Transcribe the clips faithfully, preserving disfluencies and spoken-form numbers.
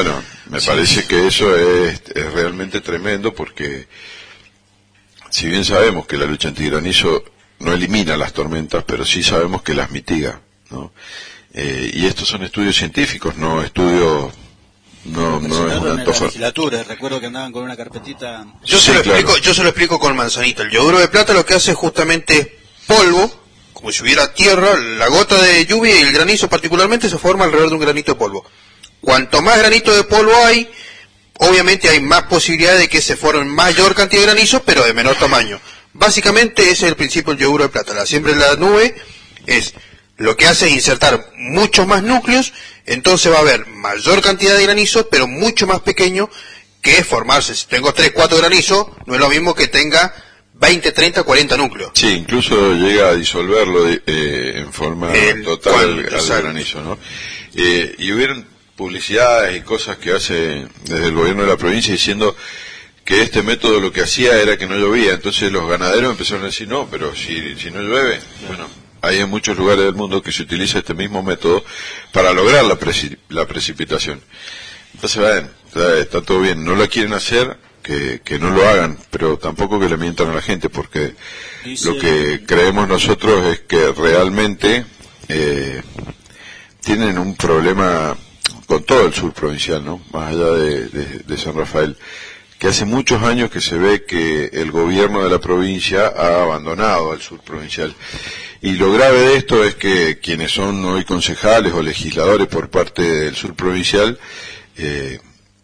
Bueno, me sí. parece que eso es, es realmente tremendo porque si bien sabemos que la lucha antigranizo no elimina las tormentas, pero sí sabemos que las mitiga, ¿no? Eh, y estos son estudios científicos, no estudios, no, no es un en la antojo. legislatura, recuerdo que andaban con una carpetita. Yo Sí, se lo claro. explico, yo se lo explico con manzanita. El yoduro de plata lo que hace es justamente polvo, como si hubiera tierra, la gota de lluvia y el granizo particularmente se forma alrededor de un granito de polvo. Cuanto más granito de polvo hay, obviamente hay más posibilidad de que se forme mayor cantidad de granizo, pero de menor tamaño. Básicamente ese es el principio del yoduro de plata. La siembra en la nube es lo que hace es insertar muchos más núcleos, entonces va a haber mayor cantidad de granizo, pero mucho más pequeño que formarse. Si tengo tres, cuatro granizos, no es lo mismo que tenga veinte, treinta, cuarenta núcleos. Sí, incluso llega a disolverlo eh, en forma El, total cual, al, al granizo, ¿no? Eh, y hubieron publicidades y cosas que hace desde el gobierno de la provincia diciendo que este método lo que hacía era que no llovía, entonces los ganaderos empezaron a decir, no, pero si, si no llueve, bueno, hay en muchos lugares del mundo que se utiliza este mismo método para lograr la, preci la precipitación. Entonces, ven, está, está todo bien, no la quieren hacer, que, que no lo hagan, pero tampoco que le mientan a la gente, porque Dice... lo que creemos nosotros es que realmente eh, tienen un problema con todo el sur provincial, ¿no? Más allá de, de, de San Rafael, que hace muchos años que se ve que el gobierno de la provincia ha abandonado al sur provincial. Y lo grave de esto es que quienes son hoy concejales o legisladores por parte del sur provincial, eh,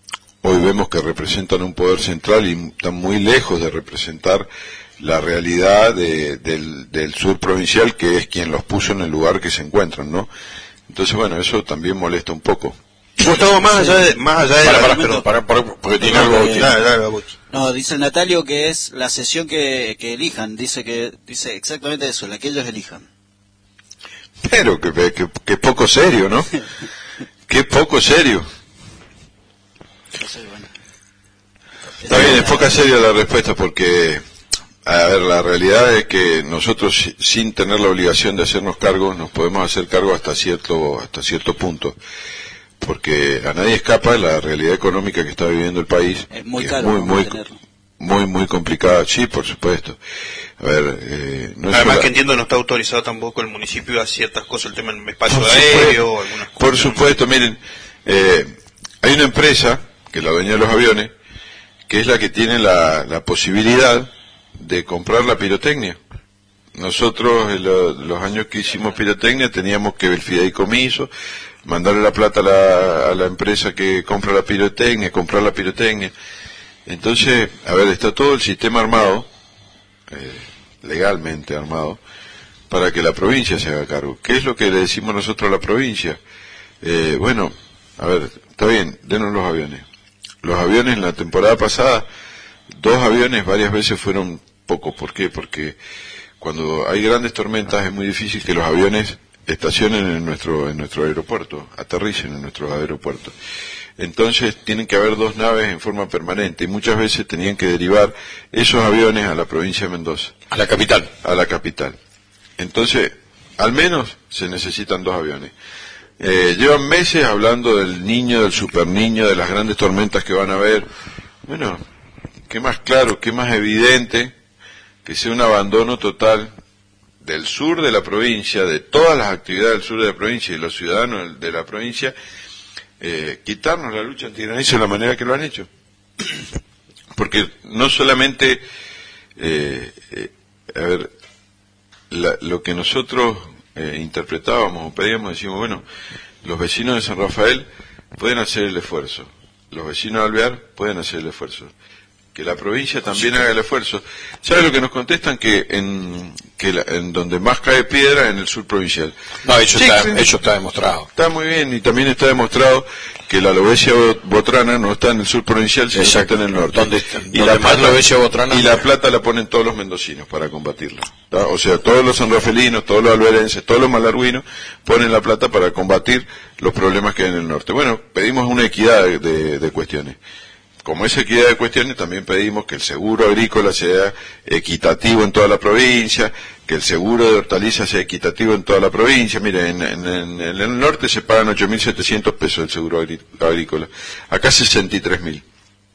hoy vemos que representan un poder central y están muy lejos de representar la realidad de, del, del sur provincial, que es quien los puso en el lugar que se encuentran, ¿no? Entonces, bueno, eso también molesta un poco. Gustavo, más allá de, más allá de Para, la- para, perdón, para, para, porque tiene No, algo... que- que- Dale, dale, Babuchi. No, dice el Natalio que es la sesión que, que elijan, dice que dice exactamente eso, la que ellos elijan. Pero que, que, que poco serio, ¿no? Qué poco serio. Entonces, bueno. Está bien, es poca seria la respuesta porque, a ver, la realidad es que nosotros si- sin tener la obligación de hacernos cargo, nos podemos hacer cargo hasta cierto, hasta cierto punto. Porque a nadie escapa la realidad económica que está viviendo el país. Es muy que caro muy, muy, mantenerlo. muy, muy complicada. Sí, por supuesto. A ver, eh, no es Además sola- que entiendo no está autorizado tampoco el municipio a ciertas cosas, el tema del espacio Por aéreo, supuesto, algunas cosas. por supuesto, miren, eh, hay una empresa, que es la dueña de los aviones, que es la que tiene la, la posibilidad de comprar la pirotecnia. Nosotros, en lo- los años que hicimos pirotecnia, teníamos que el fideicomiso, mandarle la plata a la, a la empresa que compra la pirotecnia, comprar la pirotecnia. Entonces, a ver, está todo el sistema armado, eh, legalmente armado, para que la provincia se haga cargo. ¿Qué es lo que le decimos nosotros a la provincia? Eh, bueno, a ver, está bien, denos los aviones. Los aviones en la temporada pasada, dos aviones varias veces fueron pocos. ¿Por qué? Porque cuando hay grandes tormentas es muy difícil que los aviones estacionen en nuestro en nuestro aeropuerto, aterricen en nuestros aeropuertos. Entonces tienen que haber dos naves en forma permanente y muchas veces tenían que derivar esos aviones a la provincia de Mendoza, A la capital. a la capital. Entonces, al menos se necesitan dos aviones. Eh, llevan meses hablando del niño, del super niño, de las grandes tormentas que van a haber. Bueno, qué más claro, qué más evidente que sea un abandono total del sur de la provincia, de todas las actividades del sur de la provincia y de los ciudadanos de la provincia, eh, quitarnos la lucha antigranizo de la manera que lo han hecho. Porque no solamente, eh, eh, a ver, la, lo que nosotros eh, interpretábamos o pedíamos, decimos, bueno, los vecinos de San Rafael pueden hacer el esfuerzo, los vecinos de Alvear pueden hacer el esfuerzo, que la provincia también haga el esfuerzo. ¿Sabe lo que nos contestan? Que en que la- en donde más cae piedra, en el sur provincial. No, eso, Sí, está, sí. eso está demostrado. Está muy bien, y también está demostrado que la alobesia bo- botrana no está en el sur provincial, sino que Exacto. está en el norte. Donde está- y donde la más plata, alobesia botrana- y la plata la ponen todos los mendocinos para combatirla. ¿tá? O sea, todos los sanrafelinos, todos los alberenses, todos los malarguinos ponen la plata para combatir los problemas que hay en el norte. Bueno, pedimos una equidad de, de- de cuestiones. como esa equidad de cuestiones, también pedimos que el seguro agrícola sea equitativo en toda la provincia, que el seguro de hortalizas sea equitativo en toda la provincia. Mire, en, en, en el norte se pagan ocho mil setecientos pesos el seguro agrí- agrícola, acá sesenta y tres mil.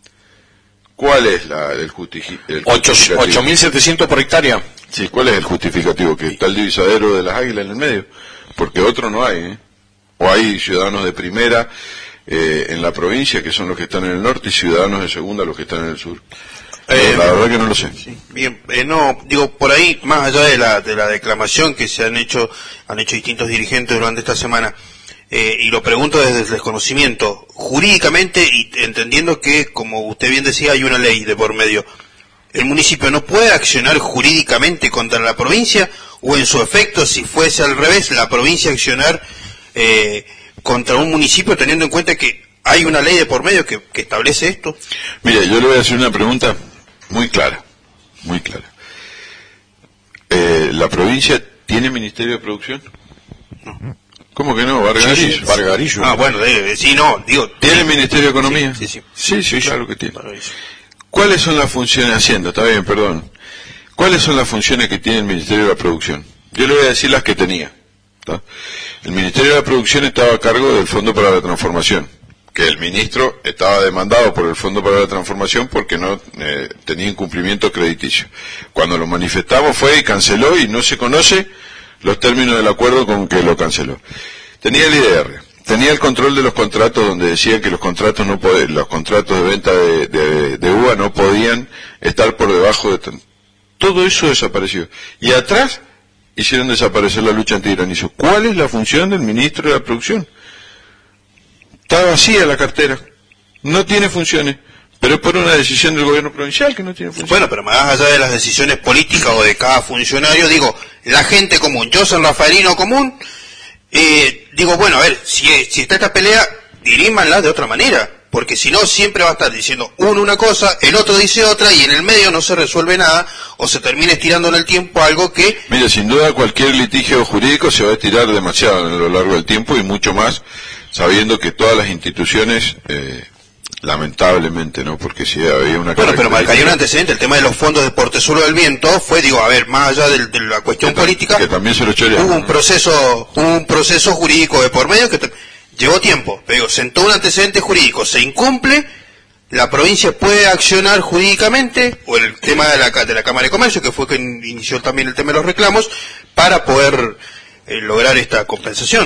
¿Cuál es la, el, justi- el justificativo? ocho mil setecientos por hectárea. Sí, ¿cuál es el justificativo? Que está el divisadero de las águilas en el medio, porque otro no hay, ¿eh? O hay ciudadanos de primera eh, en la provincia, que son los que están en el norte, y ciudadanos de segunda, los que están en el sur. Eh, No, la verdad que no lo sé. Sí, bien, eh, no, digo, por ahí, más allá de la, de la declamación que se han hecho, han hecho distintos dirigentes durante esta semana, eh, y lo pregunto desde el desconocimiento, jurídicamente, y entendiendo que, como usted bien decía, hay una ley de por medio, ¿el municipio no puede accionar jurídicamente contra la provincia, o en su efecto, si fuese al revés, la provincia accionar eh, contra un municipio, teniendo en cuenta que hay una ley de por medio que, que establece esto? Mire, yo le voy a hacer una pregunta muy clara, muy clara. Eh, ¿La provincia tiene Ministerio de Producción? No. ¿Cómo que no? Vargas Sí, sí, Arillo. Vargas Arillo. Ah, bueno, eh, sí, no, digo... ¿Tiene sí. Ministerio de Economía? Sí, sí, sí, sí, claro que tiene. Vargas Arillo. ¿Cuáles son las funciones, Hacienda, está bien, perdón, cuáles son las funciones que tiene el Ministerio de la Producción? Yo le voy a decir las que tenía. ¿Tá? El Ministerio de la Producción estaba a cargo del Fondo para la Transformación, que el ministro estaba demandado por el Fondo para la Transformación porque no eh, tenía incumplimiento crediticio. Cuando lo manifestamos fue y canceló, y no se conoce los términos del acuerdo con que lo canceló. Tenía el I D R, tenía el control de los contratos, donde decían que los contratos no pod- los contratos de venta de, de, de uva no podían estar por debajo de tan- todo eso desapareció. Y atrás hicieron desaparecer la lucha antigranizo. ¿Cuál es la función del ministro de la Producción? Está vacía la cartera, no tiene funciones, pero es por una decisión del gobierno provincial que no tiene funciones. Bueno, pero más allá de las decisiones políticas o de cada funcionario, digo, la gente común, yo soy rafaelino común, eh, digo, bueno, a ver, si, si está esta pelea, dirímanla de otra manera, porque si no siempre va a estar diciendo uno una cosa, el otro dice otra, y en el medio no se resuelve nada, o se termina estirando en el tiempo algo que... Mire, sin duda cualquier litigio jurídico se va a estirar demasiado a lo largo del tiempo, y mucho más sabiendo que todas las instituciones, eh, lamentablemente, ¿no? Porque si había una... Bueno, pero característica- hay un antecedente, el tema de los fondos de Portezuelo del Viento fue, digo, a ver, más allá del- de, la cuestión que ta- política, que también se lo chorearon, hubo un ¿no? proceso, hubo un proceso jurídico de por medio que te- llevó tiempo, pero digo, sentó un antecedente jurídico, se incumple, la provincia puede accionar jurídicamente, o el tema de la, ca- de la Cámara de Comercio, que fue quien inició también el tema de los reclamos, para poder eh, lograr esta compensación.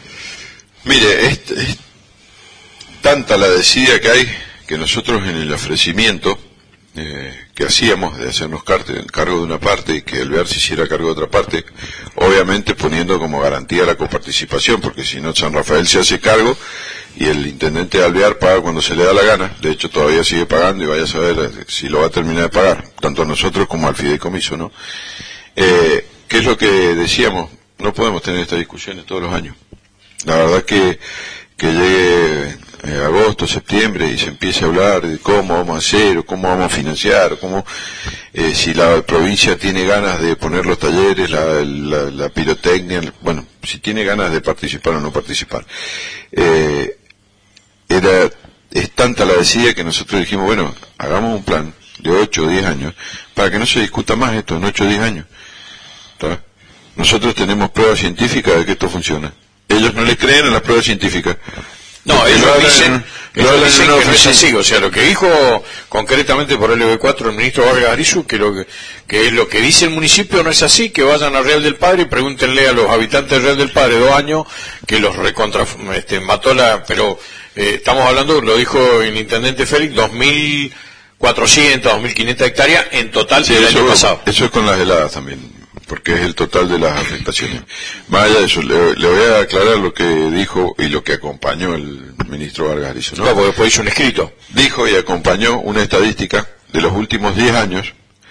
Mire, es, es tanta la desidia que hay que nosotros en el ofrecimiento eh, que hacíamos de hacernos carte- cargo de una parte y que el Alvear se hiciera cargo de otra parte, obviamente poniendo como garantía la coparticipación, porque si no San Rafael se hace cargo y el intendente de Alvear paga cuando se le da la gana, de hecho todavía sigue pagando y vaya a saber eh, si lo va a terminar de pagar, tanto a nosotros como al fideicomiso, ¿no? Eh, ¿Qué es lo que decíamos? No podemos tener estas discusiones todos los años. La verdad que, que llegue eh, agosto, septiembre y se empiece a hablar de cómo vamos a hacer, o cómo vamos a financiar, o cómo, eh, si la provincia tiene ganas de poner los talleres, la, la, la pirotecnia, bueno, si tiene ganas de participar o no participar. Eh, era, es tanta la desidia que nosotros dijimos, bueno, hagamos un plan de ocho o diez años para que no se discuta más esto en ocho o diez años. ¿Está? Nosotros tenemos pruebas científicas de que esto funciona. Ellos no les creen a las pruebas científicas. No, Porque ellos lo hablan dicen, en- lo ellos hablan en dicen una que no es oficina. así, o sea, lo que dijo concretamente por L B cuatro el ministro Vargas Arillo, que lo que, que lo que dice el municipio no es así, que vayan a Real del Padre y pregúntenle a los habitantes de Real del Padre, dos años, que los recontra, este, mató la, pero eh, estamos hablando, lo dijo el intendente Félix, dos mil cuatrocientas, dos mil quinientas hectáreas en total Sí, el eso, año pasado. eso es con las heladas también, porque es el total de las afectaciones. Más allá de eso, le, le voy a aclarar lo que dijo y lo que acompañó el ministro Vargas Arillo, ¿no? No, porque después hizo un escrito. Dijo y acompañó una estadística de los últimos diez años.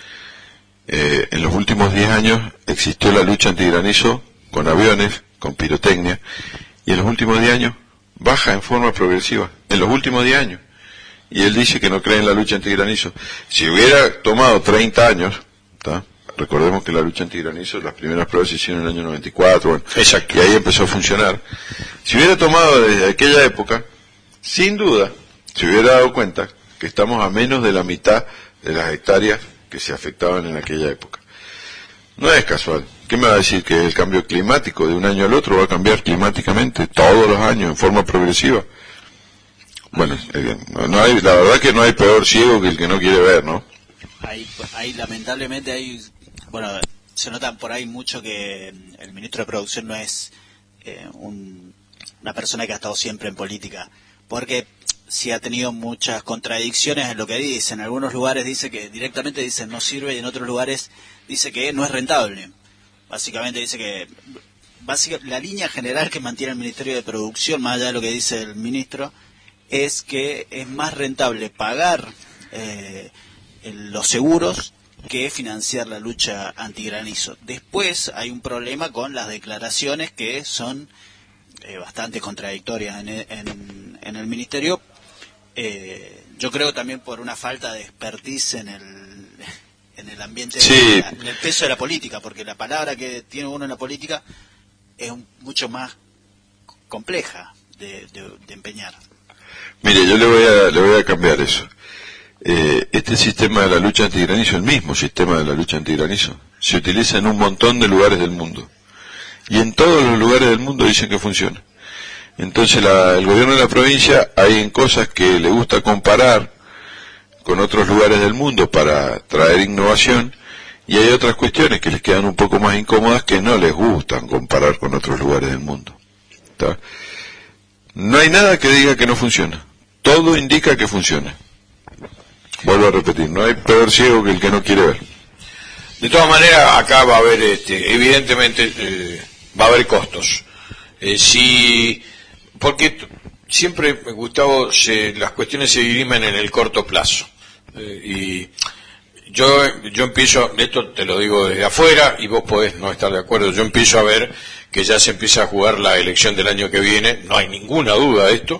Eh, en los últimos diez años existió la lucha antigranizo con aviones, con pirotecnia, y en los últimos diez años baja en forma progresiva. En los últimos diez años. Y él dice que no cree en la lucha antigranizo. Si hubiera tomado treinta años, ¿tá? Recordemos que la lucha antigranizo, las primeras pruebas se hicieron en el año noventa y cuatro, bueno, Exacto. y ahí empezó a funcionar. Si hubiera tomado desde aquella época, sin duda, se hubiera dado cuenta que estamos a menos de la mitad de las hectáreas que se afectaban en aquella época. No es casual. ¿Qué me va a decir? ¿Que el cambio climático de un año al otro va a cambiar climáticamente todos los años en forma progresiva? Bueno, eh, no hay, la verdad que no hay peor ciego que el que no quiere ver, ¿no? Hay, hay lamentablemente hay, bueno, se nota por ahí mucho que el ministro de Producción no es eh, un, una persona que ha estado siempre en política, porque sí ha tenido muchas contradicciones en lo que dice. En algunos lugares dice que directamente dice no sirve y en otros lugares dice que no es rentable. Básicamente dice que básicamente, la línea general que mantiene el Ministerio de Producción, más allá de lo que dice el ministro, es que es más rentable pagar eh, los seguros que financiar la lucha antigranizo. Después hay un problema con las declaraciones que son eh, bastante contradictorias en, en, en el Ministerio. Eh, yo creo también por una falta de expertise en el en el ambiente, sí. de la, en el peso de la política, porque la palabra que tiene uno en la política es un, mucho más compleja de, de, de empeñar. Mire, yo le voy a, le voy a cambiar eso. Eh, este sistema de la lucha antigranizo, el mismo sistema de la lucha antigranizo, se utiliza en un montón de lugares del mundo. Y en todos los lugares del mundo dicen que funciona. Entonces la, el gobierno de la provincia hay en cosas que le gusta comparar con otros lugares del mundo para traer innovación, y hay otras cuestiones que les quedan un poco más incómodas que no les gustan comparar con otros lugares del mundo. ¿Está? No hay nada que diga que no funciona. Todo indica que funciona. Vuelvo a repetir, no hay peor ciego que el que no quiere ver. De todas maneras, acá va a haber, este, evidentemente, eh, va a haber costos. Eh, si, porque siempre, Gustavo, se, las cuestiones se dirimen en el corto plazo. Eh, y yo, yo empiezo, esto te lo digo desde afuera, y vos podés no estar de acuerdo, yo empiezo a ver que ya se empieza a jugar la elección del año que viene, no hay ninguna duda de esto.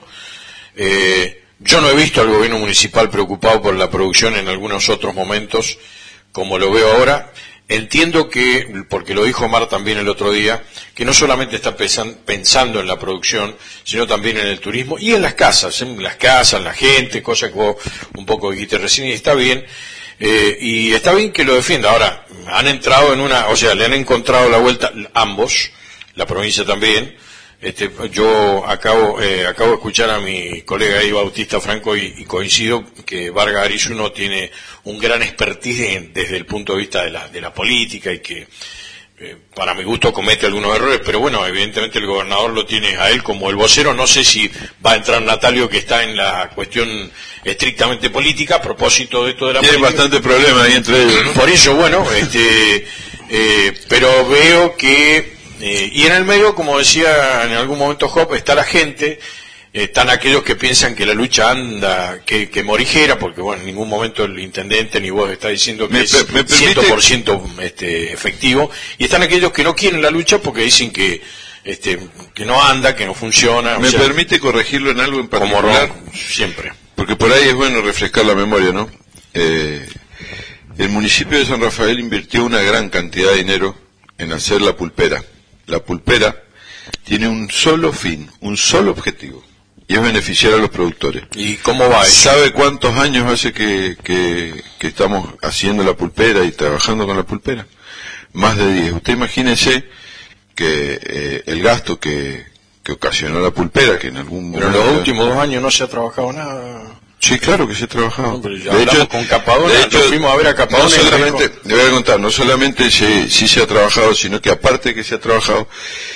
Eh, yo no he visto al gobierno municipal preocupado por la producción en algunos otros momentos, como lo veo ahora. Entiendo que, porque lo dijo Omar también el otro día, que no solamente está pensando en la producción, sino también en el turismo y en las casas, en las casas, la gente, cosa que vos un poco dijiste recién, y está bien, eh, y está bien que lo defienda. Ahora, han entrado en una, o sea, le han encontrado la vuelta ambos, la provincia también. Este, yo acabo, eh, acabo de escuchar a mi colega ahí, Bautista Franco, y, y coincido que Vargas Arisu no tiene un gran expertise en, desde el punto de vista de la, de la política, y que eh, para mi gusto comete algunos errores, pero bueno, evidentemente el gobernador lo tiene a él como el vocero. No sé si va a entrar Natalio, que está en la cuestión estrictamente política, a propósito de esto de la Tiene política. bastante problema ahí entre ellos, ¿no? Por eso, bueno, este, eh, pero veo que Eh, y en el medio, como decía en algún momento Job, está la gente, eh, están aquellos que piensan que la lucha anda, que, que morigera, porque bueno, en ningún momento el intendente ni vos está diciendo que me, es me permite... cien por ciento este, efectivo, y están aquellos que no quieren la lucha porque dicen que este, que no anda, que no funciona. Me o sea, permite corregirlo en algo en particular, como siempre. Porque por ahí es bueno refrescar la memoria, ¿no? Eh, el municipio de San Rafael invirtió una gran cantidad de dinero en hacer la pulpera. La pulpera tiene un solo fin, un solo objetivo, y es beneficiar a los productores. ¿Y cómo va eso? ¿Sabe cuántos años hace que, que, que estamos haciendo la pulpera y trabajando con la pulpera? Más de diez. Usted imagínese que eh, el gasto que, que ocasionó la pulpera, que en algún Pero momento... en los últimos dos años no se ha trabajado nada. Sí, claro que se ha trabajado. No, de hecho, con Capadona, de hecho, nos fuimos a ver a Capadona. No solamente, le voy a contar, no solamente se, sí se ha trabajado, sino que aparte que se ha trabajado,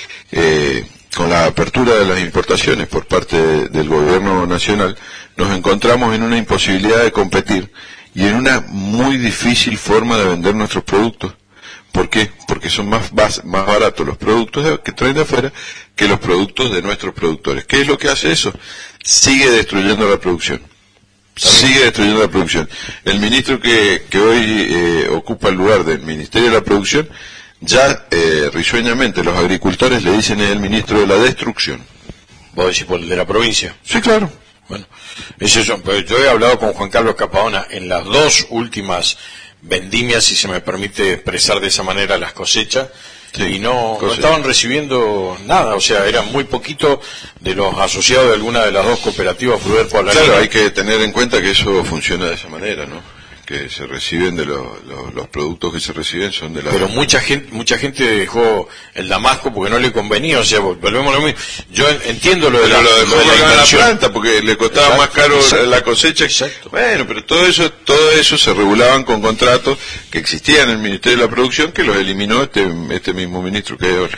eh, con la apertura de las importaciones por parte de, del gobierno nacional, nos encontramos en una imposibilidad de competir y en una muy difícil forma de vender nuestros productos. ¿Por qué? Porque son más, más, más baratos los productos de, que traen de afuera que los productos de nuestros productores. ¿Qué es lo que hace eso? Sigue destruyendo la producción. Sigue destruyendo la producción. El ministro que, que hoy eh, ocupa el lugar del Ministerio de la Producción, ya eh, risueñamente los agricultores le dicen es el ministro de la destrucción. ¿Vos decís por el de la provincia? Sí, claro. Bueno, eso yo, yo he hablado con Juan Carlos Capadona en las dos últimas vendimias, si se me permite expresar de esa manera, las cosechas, Sí, y no, no cosa- estaban recibiendo nada, o sea, eran muy poquito de los asociados de alguna de las dos cooperativas Fruder por la Claro, Línea. hay que tener en cuenta que eso funciona de esa manera, ¿no? Que se reciben de los, los, los productos que se reciben son de la... Pero mucha gente mucha gente dejó el Damasco porque no le convenía, o sea, volvemos a lo mismo. Yo en- entiendo lo de Pero la, lo dejó lo de la colgado en la inversión. planta porque le costaba Exacto, más caro exacto. la cosecha. Exacto. Bueno, pero todo eso todo eso se regulaban con contratos que existían en el Ministerio de la Producción, que los eliminó este este mismo ministro que hay ahora.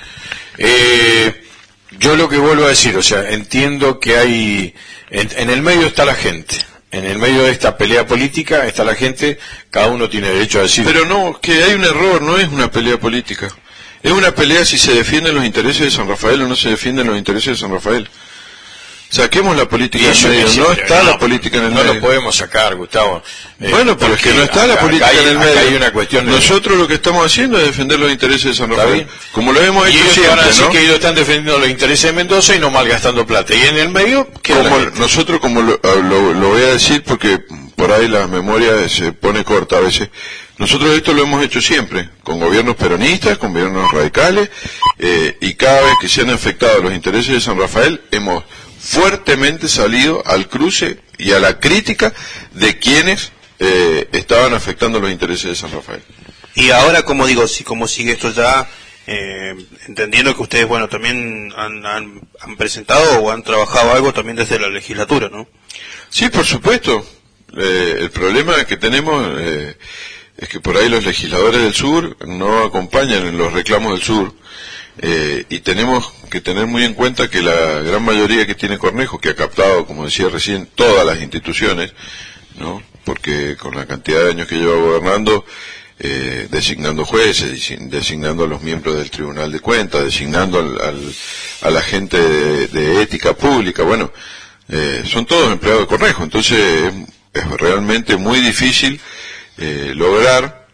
Eh, yo lo que vuelvo a decir, o sea, entiendo que hay, en, en el medio está la gente, en el medio de esta pelea política está la gente, cada uno tiene derecho a decir. Pero no, que hay un error, no es una pelea política. Es una pelea si se defienden los intereses de San Rafael o no se defienden los intereses de San Rafael. Saquemos la política eso del medio, es no siempre, está la política en el no medio. lo podemos sacar, Gustavo. Eh, Bueno, pero es que porque no está la acá- política acá hay- en el acá medio. hay una cuestión de... Nosotros lo que estamos haciendo es defender los intereses de San ¿Está Rafael. bien? Como lo hemos Y hecho ellos van siempre, a decir ¿no? que ellos están defendiendo los intereses de Mendoza y no malgastando plata. Y en el medio, queda la Como gente. nosotros, como lo, lo- lo voy a decir porque por ahí la memoria se pone corta a veces, nosotros esto lo hemos hecho siempre, con gobiernos peronistas, con gobiernos radicales, eh, y cada vez que se han afectado los intereses de San Rafael, hemos fuertemente salido al cruce y a la crítica de quienes eh, estaban afectando los intereses de San Rafael. Y ahora, como digo, si como sigue esto ya, eh, entendiendo que ustedes, bueno, también han, han, han presentado o han trabajado algo también desde la legislatura, ¿no? Sí, por supuesto. Eh, el problema que tenemos eh, es que por ahí los legisladores del sur no acompañan en los reclamos del sur. Eh, y tenemos que tener muy en cuenta que la gran mayoría que tiene Cornejo, que ha captado, como decía recién, todas las instituciones, ¿no? Porque con la cantidad de años que lleva gobernando, eh, designando jueces, desi- designando a los miembros del Tribunal de Cuentas, designando al, al- a la gente de, de ética pública, bueno, eh, son todos empleados de Cornejo, entonces es, es realmente muy difícil eh, lograr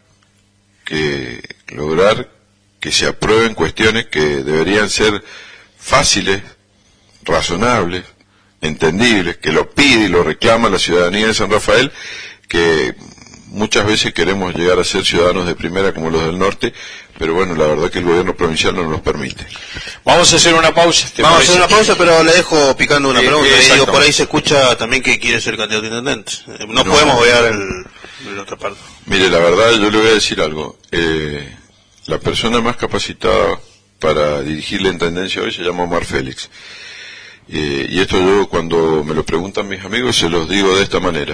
que lograr que se aprueben cuestiones que deberían ser fáciles, razonables, entendibles, que lo pide y lo reclama la ciudadanía de San Rafael, que muchas veces queremos llegar a ser ciudadanos de primera como los del norte, pero bueno, la verdad que el gobierno provincial no nos lo permite. Vamos a hacer una pausa. ¿te Vamos parece? a hacer una pausa, pero le dejo picando una Eh, pregunta. eh, Y digo, exactamente. por ahí se escucha también que quiere ser candidato a intendente. Eh, No, No. podemos ver el, la otra parte. Mire, la verdad yo le voy a decir algo. Eh, la persona más capacitada para dirigir la intendencia hoy se llama Omar Félix. Eh, y esto yo cuando me lo preguntan mis amigos se los digo de esta manera.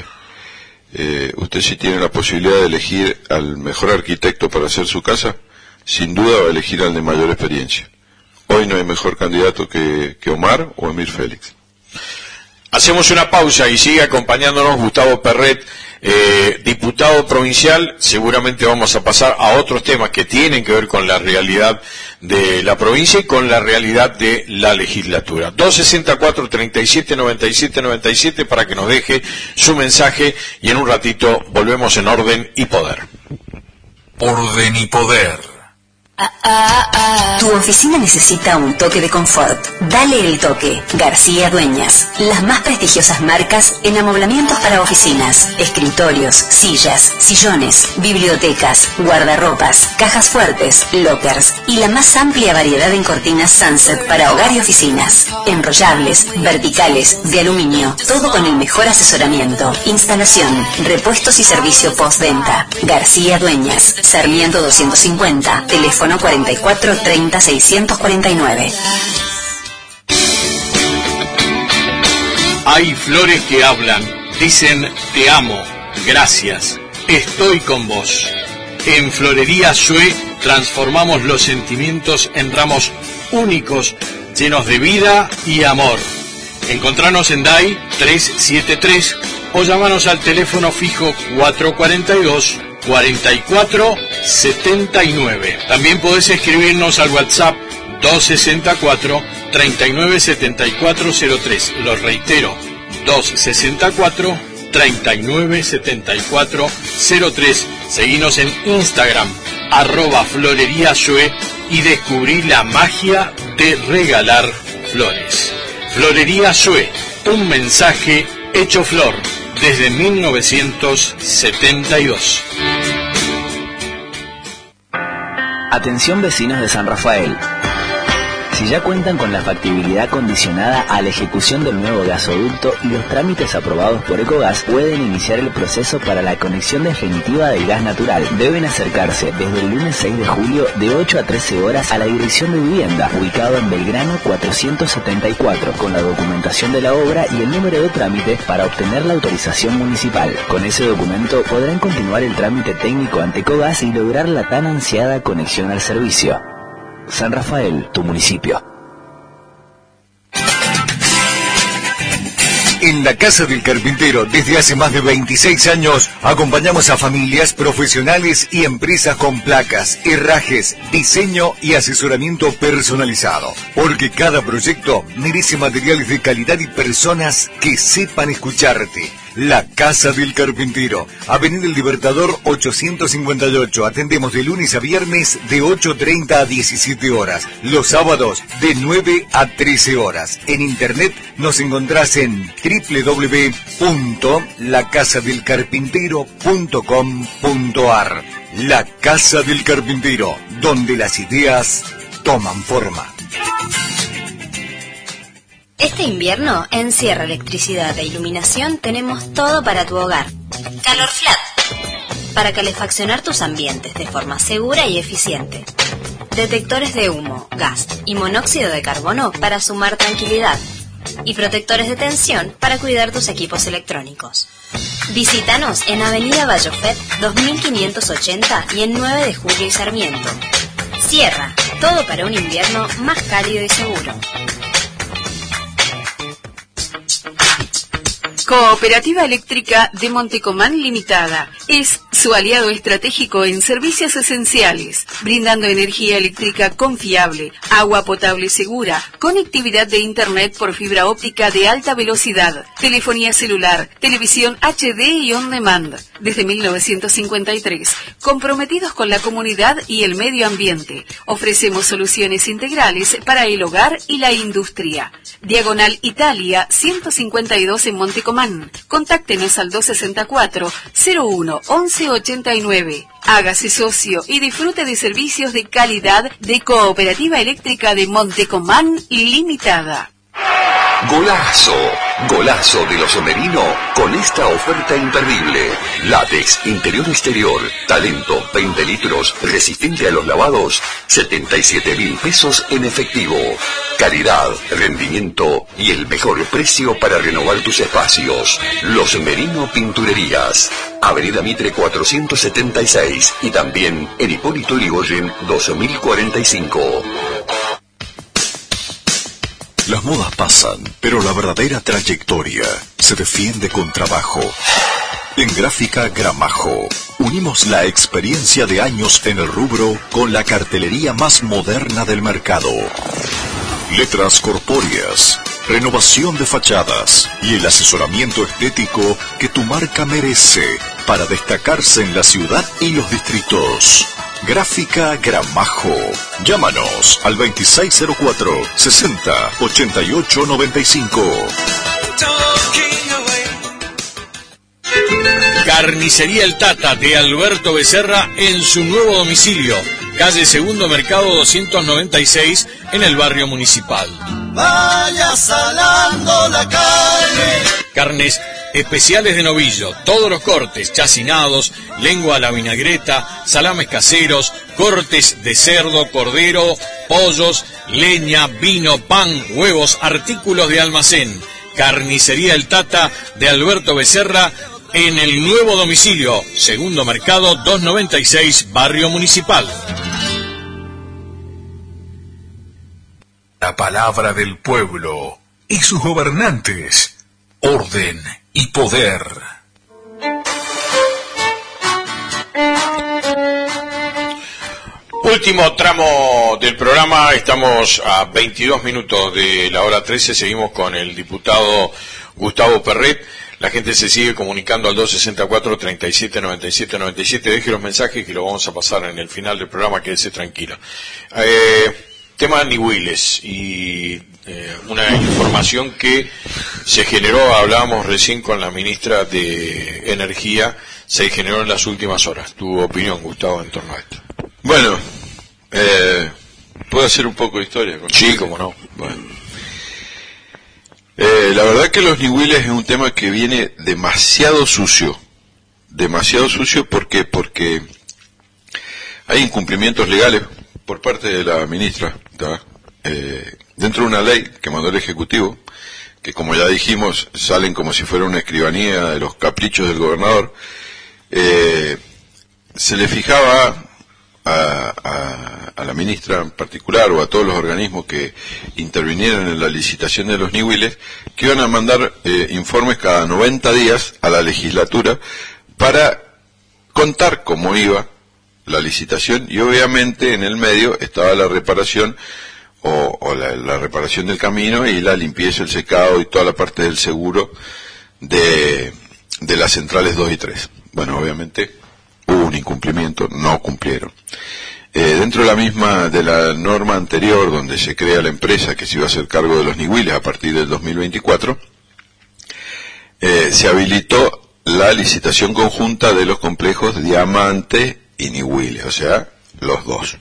Eh, usted si tiene la posibilidad de elegir al mejor arquitecto para hacer su casa, sin duda va a elegir al de mayor experiencia. Hoy no hay mejor candidato que, que Omar o Emir Félix. Hacemos una pausa y sigue acompañándonos Gustavo Perret, eh, diputado provincial. Seguramente vamos a pasar a otros temas que tienen que ver con la realidad de la provincia y con la realidad de la legislatura. dos sesenta y cuatro, treinta y siete, noventa y siete, noventa y siete para que nos deje su mensaje y en un ratito volvemos en Orden y Poder. Orden y Poder. Tu oficina necesita un toque de confort. Dale el toque. García Dueñas. Las más prestigiosas marcas en amoblamientos para oficinas, escritorios, sillas, sillones, bibliotecas, guardarropas, cajas fuertes, lockers y la más amplia variedad en cortinas Sunset para hogar y oficinas. Enrollables, verticales, de aluminio. Todo con el mejor asesoramiento. Instalación, repuestos y servicio postventa. García Dueñas. Sarmiento doscientos cincuenta. Teléfono cuarenta y cuatro treinta seiscientos cuarenta y nueve. Hay flores que hablan, dicen te amo, gracias, estoy con vos. En Florería Sue transformamos los sentimientos en ramos únicos, llenos de vida y amor. Encontranos en D A I trescientos setenta y tres o llamanos al teléfono fijo cuatrocientos cuarenta y dos, cuarenta y cuatro setenta y nueve. También podés escribirnos al WhatsApp dos sesenta y cuatro, treinta y nueve setenta y cuatro cero tres. Lo reitero, dos sesenta y cuatro, treinta y nueve setenta y cuatro cero tres. Seguinos en Instagram, arroba Florería Sue y descubrí la magia de regalar flores. Florería Sue, un mensaje hecho flor desde mil novecientos setenta y dos. Atención vecinos de San Rafael. Si ya cuentan con la factibilidad condicionada a la ejecución del nuevo gasoducto y los trámites aprobados por Ecogas, pueden iniciar el proceso para la conexión definitiva del gas natural. Deben acercarse desde el lunes seis de julio de ocho a trece horas a la Dirección de Vivienda, ubicado en Belgrano cuatrocientos setenta y cuatro, con la documentación de la obra y el número de trámite para obtener la autorización municipal. Con ese documento podrán continuar el trámite técnico ante Ecogas y lograr la tan ansiada conexión al servicio. San Rafael, tu municipio. En la Casa del Carpintero, desde hace más de veintiséis años, acompañamos a familias, profesionales y empresas con placas, herrajes, diseño y asesoramiento personalizado. Porque cada proyecto merece materiales de calidad y personas que sepan escucharte. La Casa del Carpintero, Avenida El Libertador ochocientos cincuenta y ocho. Atendemos de lunes a viernes de ocho treinta a diecisiete horas. Los sábados de nueve a trece horas. En internet nos encontrás en doble u doble u doble u punto la casa del carpintero punto com punto a r. La Casa del Carpintero, donde las ideas toman forma. Este invierno, en Sierra Electricidad e Iluminación tenemos todo para tu hogar. Calor Flat, para calefaccionar tus ambientes de forma segura y eficiente. Detectores de humo, gas y monóxido de carbono para sumar tranquilidad. Y protectores de tensión para cuidar tus equipos electrónicos. Visítanos en Avenida Vallofet dos mil quinientos ochenta y en nueve de julio y Sarmiento. Sierra, todo para un invierno más cálido y seguro. Cooperativa Eléctrica de Montecomán Limitada es su aliado estratégico en servicios esenciales, brindando energía eléctrica confiable, agua potable segura, conectividad de internet por fibra óptica de alta velocidad, telefonía celular, televisión H D y on demand. Desde mil novecientos cincuenta y tres, comprometidos con la comunidad y el medio ambiente, ofrecemos soluciones integrales para el hogar y la industria. Diagonal Italia ciento cincuenta y dos en Montecomán. Contáctenos al dos sesenta y cuatro, cero uno, once ochenta y nueve. Hágase socio y disfrute de servicios de calidad de Cooperativa Eléctrica de Montecomán Limitada. Golazo, golazo de los Omerino con esta oferta imperdible. Látex, interior exterior, talento, veinte litros, resistente a los lavados, setenta y siete mil pesos en efectivo. Calidad, rendimiento y el mejor precio para renovar tus espacios. Los Merino Pinturerías, Avenida Mitre cuatrocientos setenta y seis y también en Hipólito Yrigoyen dos mil cuarenta y cinco. Las modas pasan, pero la verdadera trayectoria se defiende con trabajo. En Gráfica Gramajo, unimos la experiencia de años en el rubro con la cartelería más moderna del mercado. Letras corpóreas, renovación de fachadas y el asesoramiento estético que tu marca merece para destacarse en la ciudad y los distritos. Gráfica Gramajo. Llámanos al veintiséis cero cuatro, sesenta, ochenta y ocho noventa y cinco. Carnicería El Tata de Alberto Becerra en su nuevo domicilio, calle Segundo Mercado doscientos noventa y seis en el barrio Municipal. Vaya salando la carne. Carnes especiales de novillo, todos los cortes, chacinados, lengua a la vinagreta, salames caseros, cortes de cerdo, cordero, pollos, leña, vino, pan, huevos, artículos de almacén. Carnicería El Tata de Alberto Becerra en el nuevo domicilio, Segundo Mercado doscientos noventa y seis, barrio Municipal. La palabra del pueblo y sus gobernantes. Orden y poder. Último tramo del programa, estamos a veintidós minutos de la hora trece, seguimos con el diputado Gustavo Perret. La gente se sigue comunicando al dos sesenta y cuatro, treinta y siete noventa y siete noventa y siete. Deje los mensajes que lo vamos a pasar en el final del programa, quédese tranquilo. Eh, tema Nihuiles y eh, una información que se generó, hablábamos recién con la ministra de Energía, se generó en las últimas horas. Tu opinión, Gustavo, en torno a esto. Bueno, Eh, ¿Puedo hacer un poco de historia? Con sí, cómo no. Bueno. Eh, la verdad que los niwiles es un tema que viene demasiado sucio. Demasiado sucio, ¿por qué? Porque hay incumplimientos legales por parte de la ministra, eh, dentro de una ley que mandó el Ejecutivo, que como ya dijimos, salen como si fuera una escribanía de los caprichos del gobernador. Eh, se le fijaba a, a, a la ministra en particular o a todos los organismos que intervinieron en la licitación de los niwiles que iban a mandar eh, informes cada noventa días a la legislatura para contar cómo iba la licitación, y obviamente en el medio estaba la reparación o, o la, la reparación del camino y la limpieza, el secado y toda la parte del seguro de, de las centrales dos y tres. Bueno, obviamente hubo un incumplimiento, no cumplieron. Eh, dentro de la misma, de la norma anterior donde se crea la empresa que se iba a hacer cargo de los niwiles a partir del dos mil veinticuatro, eh, se habilitó la licitación conjunta de los complejos Diamante y Niwiles, o sea, los dos.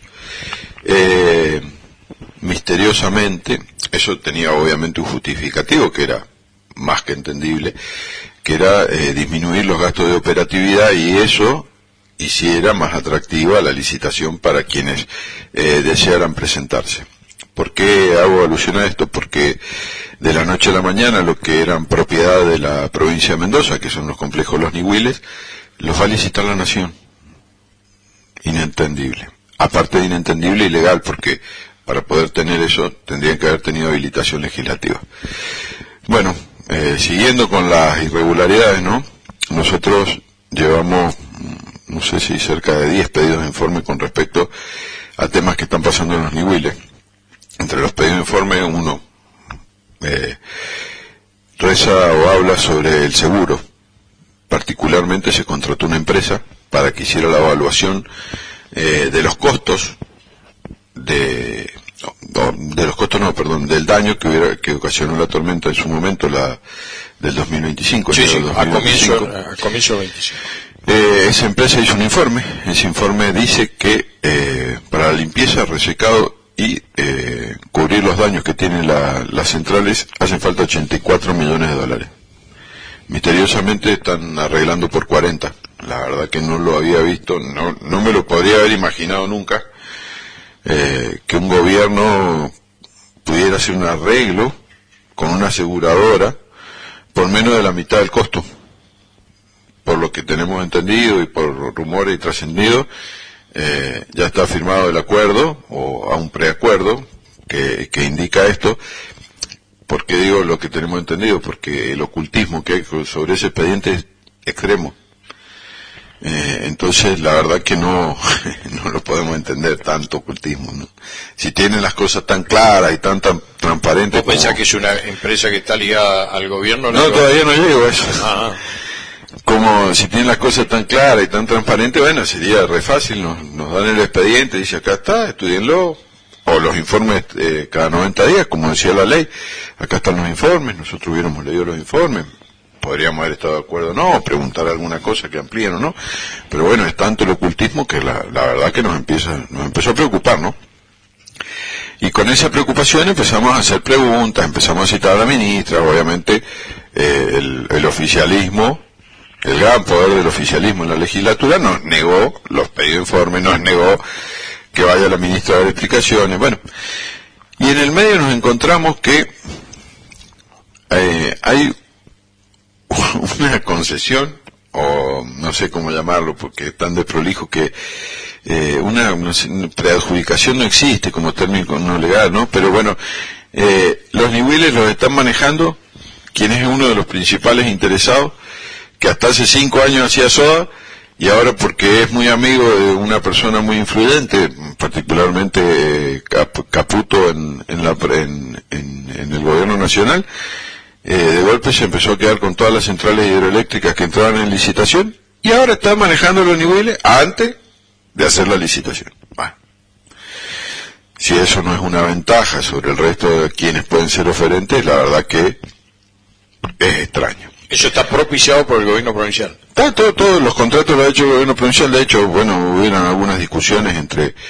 Eh, misteriosamente, eso tenía obviamente un justificativo que era más que entendible, que era eh, disminuir los gastos de operatividad, y eso hiciera más atractiva la licitación para quienes eh, desearan presentarse. ¿Por qué hago alusión a esto? Porque de la noche a la mañana lo que eran propiedad de la provincia de Mendoza, que son los complejos Los Niwiles, los va a licitar la Nación. Inentendible. Aparte de inentendible, ilegal, porque para poder tener eso tendrían que haber tenido habilitación legislativa. Bueno, eh, siguiendo con las irregularidades, ¿no? Nosotros llevamos, no sé si cerca de diez pedidos de informe con respecto a temas que están pasando en los niwiles. Entre los pedidos de informe, uno eh, reza o habla sobre el seguro. Particularmente se contrató una empresa para que hiciera la evaluación eh, de los costos de no, de los costos no, perdón, del daño que hubiera, que ocasionó la tormenta en su momento, la del dos mil veinticinco. Sí, sí, dos mil veinticinco. a comienzo, a comienzo veinticinco. Eh, esa empresa hizo un informe. Ese informe dice que eh, para la limpieza, resecado y eh, cubrir los daños que tienen la, las centrales hacen falta ochenta y cuatro millones de dólares. Misteriosamente están arreglando por cuarenta. La verdad que no lo había visto, no, no me lo podría haber imaginado nunca, eh, que un gobierno pudiera hacer un arreglo con una aseguradora por menos de la mitad del costo. Por lo que tenemos entendido y por rumores y trascendido, eh, ya está firmado el acuerdo o a un preacuerdo que, que indica esto. ¿Por qué digo lo que tenemos entendido? Porque el ocultismo que hay sobre ese expediente es extremo. Eh, entonces, la verdad que no, no lo podemos entender, tanto ocultismo, ¿no? Si tienen las cosas tan claras y tan, tan transparentes. ¿Vos pensás que es una empresa que está ligada al gobierno? No, no todavía no llego a eso. Ah. Como si tienen las cosas tan claras y tan transparentes, bueno, sería re fácil, nos, nos dan el expediente, dice acá está, estudienlo. O los informes eh, cada noventa días, como decía la ley. Acá están los informes, nosotros hubiéramos leído los informes. Podríamos haber estado de acuerdo o no, o preguntar alguna cosa que amplíen o no. Pero bueno, es tanto el ocultismo que la, la verdad que nos empieza, nos empezó a preocupar, ¿no? Y con esa preocupación empezamos a hacer preguntas, empezamos a citar a la ministra, obviamente eh, el, el oficialismo, el gran poder del oficialismo en la legislatura nos negó los pedidos de informe, nos negó que vaya la ministra a dar explicaciones, bueno, y en el medio nos encontramos que eh, hay una concesión, o no sé cómo llamarlo, porque es tan desprolijo que eh, una, una preadjudicación no existe como término no legal, ¿no? Pero bueno, eh, los niwiles los están manejando quien es uno de los principales interesados, que hasta hace cinco años hacía soda, y ahora porque es muy amigo de una persona muy influyente, particularmente eh, Cap, Caputo en, en, la, en, en, en el gobierno nacional, eh, de golpe se empezó a quedar con todas las centrales hidroeléctricas que entraban en licitación, y ahora está manejando los niveles antes de hacer la licitación. Bueno, si eso no es una ventaja sobre el resto de quienes pueden ser oferentes, la verdad que es extraño. Eso está propiciado por el gobierno provincial. Todos todo, todo, los contratos lo ha hecho el gobierno provincial. De hecho, bueno, hubieron algunas discusiones entre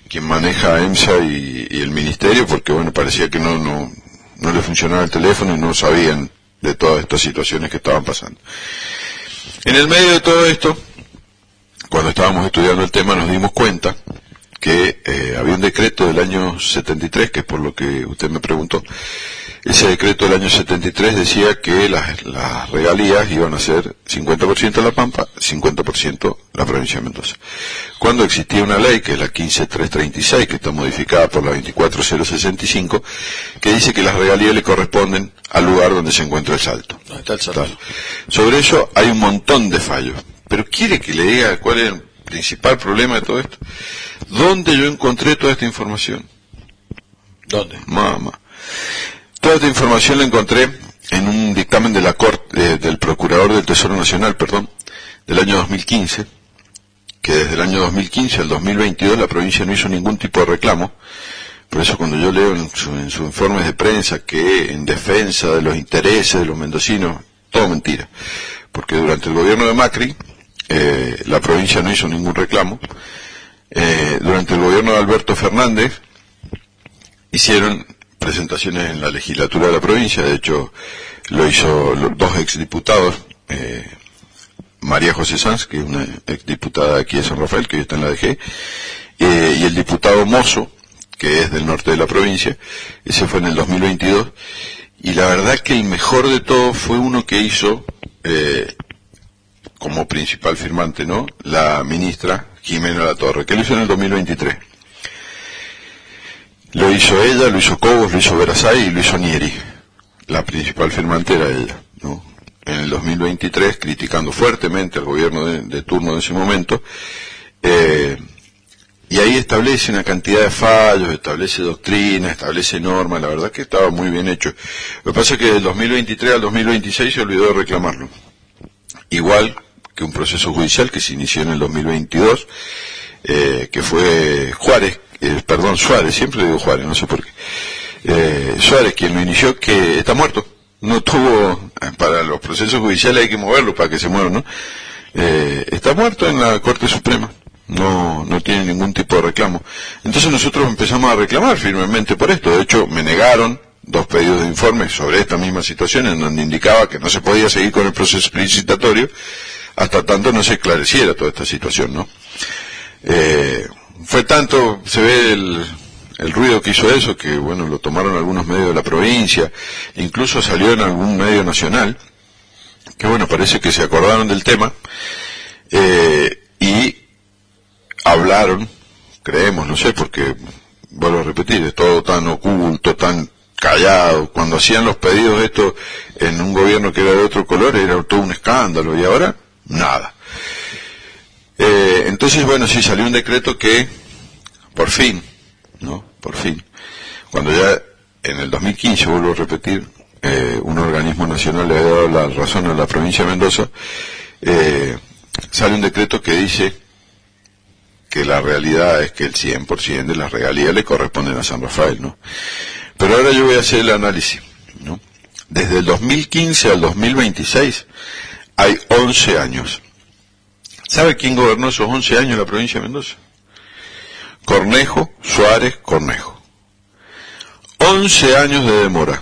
quien maneja EMSA y, y el ministerio, porque bueno, parecía que no, no, no le funcionaba el teléfono y no sabían de todas estas situaciones que estaban pasando. En el medio de todo esto, cuando estábamos estudiando el tema, nos dimos cuenta que eh, había un decreto del año setenta y tres, que es por lo que usted me preguntó. Ese decreto del año setenta y tres decía que las, las regalías iban a ser cincuenta por ciento La Pampa, cincuenta por ciento la provincia de Mendoza. Cuando existía una ley, que es la quince mil trescientos treinta y seis, que está modificada por la veinticuatro mil sesenta y cinco, que dice que las regalías le corresponden al lugar donde se encuentra el salto. ¿Dónde está el salto? Tal. Sobre eso hay un montón de fallos. Pero ¿quiere que le diga cuál es el principal problema de todo esto? ¿Dónde yo encontré toda esta información? ¿Dónde? Mamá. Toda esta información la encontré en un dictamen de la Corte, eh, del Procurador del Tesoro Nacional, perdón, del año dos mil quince, que desde el año dos mil quince al dos mil veintidós la provincia no hizo ningún tipo de reclamo. Por eso cuando yo leo en, su, en sus informes de prensa que en defensa de los intereses de los mendocinos, todo mentira. Porque durante el gobierno de Macri, eh, la provincia no hizo ningún reclamo. Eh, durante el gobierno de Alberto Fernández, hicieron presentaciones en la legislatura de la provincia. De hecho, lo hizo los dos exdiputados, eh, María José Sanz, que es una exdiputada aquí de San Rafael, que hoy está en la D G, eh, y el diputado Mozo, que es del norte de la provincia. Ese fue en el dos mil veintidós, y la verdad que el mejor de todo fue uno que hizo eh, como principal firmante, ¿no?, la ministra Jimena Latorre, que lo hizo en el dos mil veintitrés. Lo hizo ella, lo hizo Cobos, lo hizo Verasay y lo hizo Nieri. La principal firmante era ella, ¿no?, en el dos mil veintitrés, criticando fuertemente al gobierno de, de turno de ese momento. Eh, y ahí establece una cantidad de fallos, establece doctrina, establece normas. La verdad que estaba muy bien hecho. Lo que pasa es que del dos mil veintitrés al dos mil veintiséis se olvidó de reclamarlo. Igual que un proceso judicial que se inició en el dos mil veintidós, eh, que fue Juárez, eh, perdón, Suárez, siempre digo Juárez, no sé por qué. Eh, Suárez quien lo inició, que está muerto. No tuvo, para los procesos judiciales hay que moverlo para que se mueva, ¿no? Eh, está muerto en la Corte Suprema. No, no tiene ningún tipo de reclamo. Entonces nosotros empezamos a reclamar firmemente por esto. De hecho, me negaron dos pedidos de informe sobre esta misma situación, en donde indicaba que no se podía seguir con el proceso licitatorio hasta tanto no se esclareciera toda esta situación, ¿no? Eh, fue tanto, se ve el, el ruido que hizo eso, que bueno, lo tomaron algunos medios de la provincia, incluso salió en algún medio nacional, que bueno, parece que se acordaron del tema, eh, y hablaron, creemos, no sé, porque, vuelvo a repetir, es todo tan oculto, tan callado. Cuando hacían los pedidos esto en un gobierno que era de otro color, era todo un escándalo, y ahora, nada. Eh, entonces, bueno, sí, salió un decreto que, por fin, ¿no? Por fin, cuando ya en el dos mil quince, vuelvo a repetir, eh, un organismo nacional le ha dado la razón a la provincia de Mendoza, eh, sale un decreto que dice que la realidad es que el cien por ciento de las regalías le corresponden a San Rafael, ¿no? Pero ahora yo voy a hacer el análisis, ¿no? Desde el dos mil quince al dos mil veintiséis hay once años. ¿Sabe quién gobernó esos once años en la provincia de Mendoza? Cornejo, Suárez, Cornejo. once años de demora.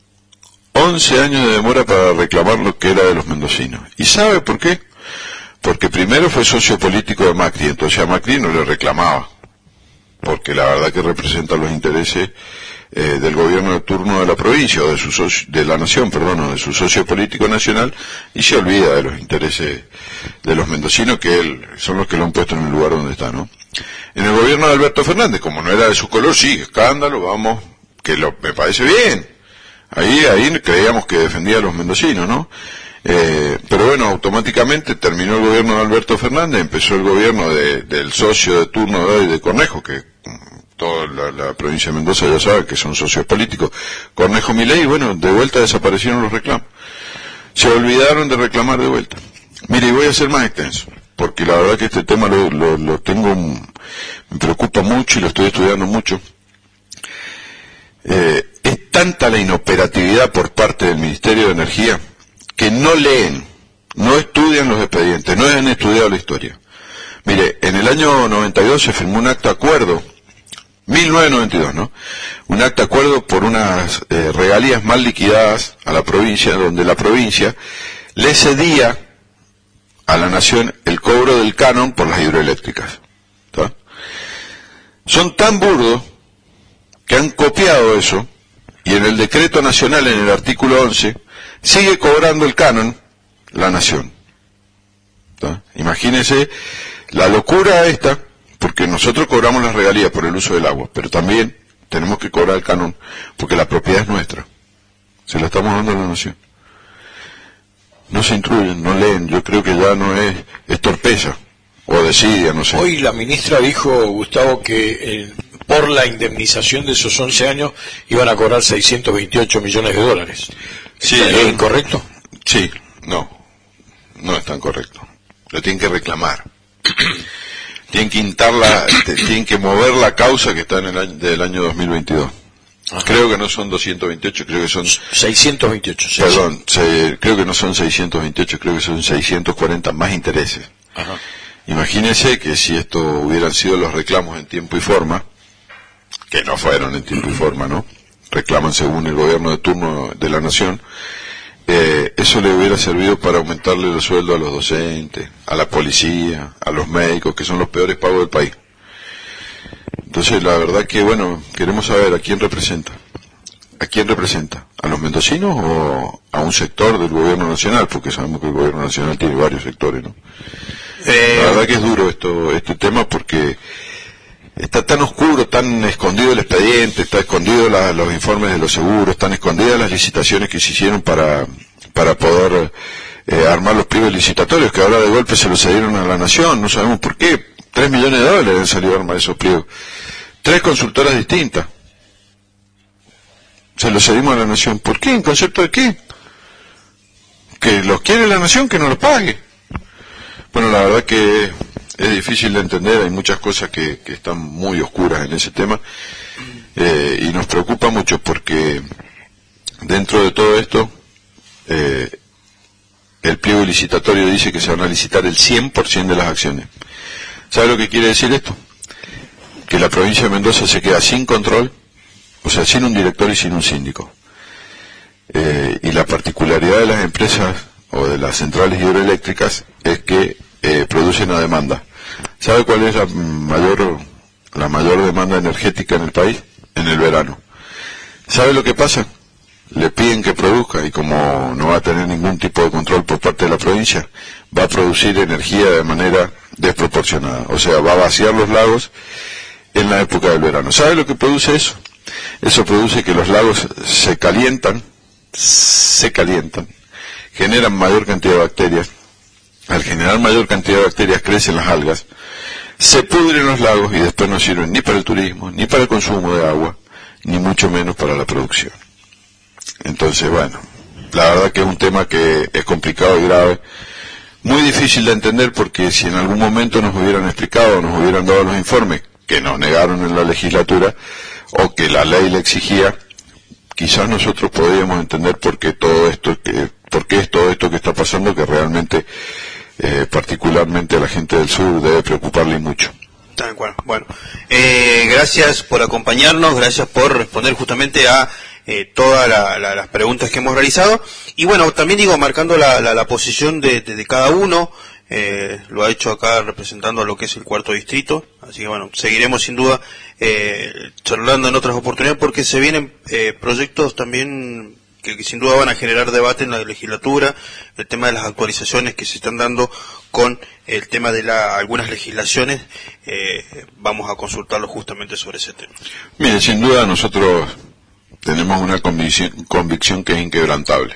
once años de demora para reclamar lo que era de los mendocinos. ¿Y sabe por qué? Porque primero fue socio político de Macri, entonces a Macri no le reclamaba, porque la verdad que representa los intereses eh, del gobierno de turno de la provincia, o de su socio, de la nación, perdón, o de su socio político nacional, y se olvida de los intereses de los mendocinos, que él, son los que lo han puesto en el lugar donde está, ¿no? En el gobierno de Alberto Fernández, como no era de su color, sí, escándalo, vamos, que lo, me parece bien. Ahí, ahí creíamos que defendía a los mendocinos, ¿no? Eh, pero bueno, automáticamente terminó el gobierno de Alberto Fernández, empezó el gobierno de, del socio de turno de hoy de Cornejo, que toda la, la provincia de Mendoza ya sabe que son socios políticos, Cornejo Milei, y bueno, de vuelta desaparecieron los reclamos. Se olvidaron de reclamar de vuelta. Mire, y voy a ser más extenso, porque la verdad que este tema lo, lo, lo tengo, me preocupa mucho y lo estoy estudiando mucho. Eh, es tanta la inoperatividad por parte del Ministerio de Energía que no leen, no estudian los expedientes, no han estudiado la historia. Mire, en el año noventa y dos se firmó un acta de acuerdo mil novecientos noventa y dos, ¿no? Un acta de acuerdo por unas eh, regalías mal liquidadas a la provincia, donde la provincia le cedía a la nación el cobro del canon por las hidroeléctricas. ¿Tá? Son tan burdos que han copiado eso, y en el decreto nacional, en el artículo once, sigue cobrando el canon la nación. ¿Tá? Imagínense la locura esta, porque nosotros cobramos las regalías por el uso del agua, pero también tenemos que cobrar el canon, porque la propiedad es nuestra. Se la estamos dando a la nación. No se instruyen, no leen, yo creo que ya no es, es torpeza, o desidia, no sé. Hoy la ministra dijo, Gustavo, que eh, por la indemnización de esos once años iban a cobrar seiscientos veintiocho millones de dólares. Sí, ¿Es yo, incorrecto? Sí, no, no es tan correcto. Lo tienen que reclamar. Tienen que instarla, tienen que mover la causa que está en el año, del año dos mil veintidós. Ajá. Creo que no son doscientos veintiocho, creo que son... seiscientos veintiocho. Sí, perdón, se, creo que no son seiscientos veintiocho, creo que son seiscientos cuarenta más intereses. Ajá. Imagínense que si esto hubieran sido los reclamos en tiempo y forma, que no fueron en tiempo y forma, ¿no? Reclaman según el gobierno de turno de la nación, eh, eso le hubiera servido para aumentarle los sueldos a los docentes, a la policía, a los médicos, que son los peores pagos del país. Entonces, la verdad que, bueno, queremos saber a quién representa. ¿A quién representa? ¿A los mendocinos o a un sector del gobierno nacional? Porque sabemos que el gobierno nacional tiene varios sectores, ¿no? Eh... La verdad que es duro esto, este tema, porque está tan oscuro, tan escondido el expediente, está escondido la, los informes de los seguros, están escondidas las licitaciones que se hicieron para, para poder eh, armar los pliegos licitatorios, que ahora de golpe se los cedieron a la nación, no sabemos por qué. Tres millones de dólares han salido a armar esos pliegos. Tres consultoras distintas. Se los cedimos a la nación. ¿Por qué? ¿En concepto de qué? Que los quiere la nación, que no los pague. Bueno, la verdad que es difícil de entender, hay muchas cosas que, que están muy oscuras en ese tema, eh, y nos preocupa mucho porque dentro de todo esto, eh, el pliego licitatorio dice que se van a licitar el cien por ciento de las acciones. ¿Sabe lo que quiere decir esto? Que la provincia de Mendoza se queda sin control, o sea, sin un director y sin un síndico. Eh, y la particularidad de las empresas o de las centrales hidroeléctricas es que eh, producen a demanda. ¿Sabe cuál es la mayor, la mayor demanda energética en el país? En el verano. ¿Sabe lo que pasa? Le piden que produzca, y como no va a tener ningún tipo de control por parte de la provincia, va a producir energía de manera desproporcionada. O sea, va a vaciar los lagos en la época del verano. ¿Sabe lo que produce eso? Eso produce que los lagos se calientan, se calientan, generan mayor cantidad de bacterias. Al generar mayor cantidad de bacterias crecen las algas, se pudren los lagos y después no sirven ni para el turismo, ni para el consumo de agua, ni mucho menos para la producción. Entonces, bueno, la verdad que es un tema que es complicado y grave, muy difícil de entender, porque si en algún momento nos hubieran explicado, nos hubieran dado los informes que nos negaron en la legislatura, o que la ley le exigía, quizás nosotros podríamos entender por qué todo esto, que, por qué es todo esto que está pasando, que realmente, eh, particularmente a la gente del sur, debe preocuparle mucho. Tal cual. Bueno, eh, gracias por acompañarnos, gracias por responder justamente a eh, todas la, la, las preguntas que hemos realizado, y bueno, también digo, marcando la, la, la posición de, de, de cada uno. Eh, lo ha hecho acá representando a lo que es el cuarto distrito, así que bueno, seguiremos sin duda eh, charlando en otras oportunidades, porque se vienen eh, proyectos también que, que sin duda van a generar debate en la legislatura, el tema de las actualizaciones que se están dando con el tema de la, algunas legislaciones, eh, vamos a consultarlo justamente sobre ese tema. Mire, sin duda nosotros tenemos una convicción, convicción que es inquebrantable.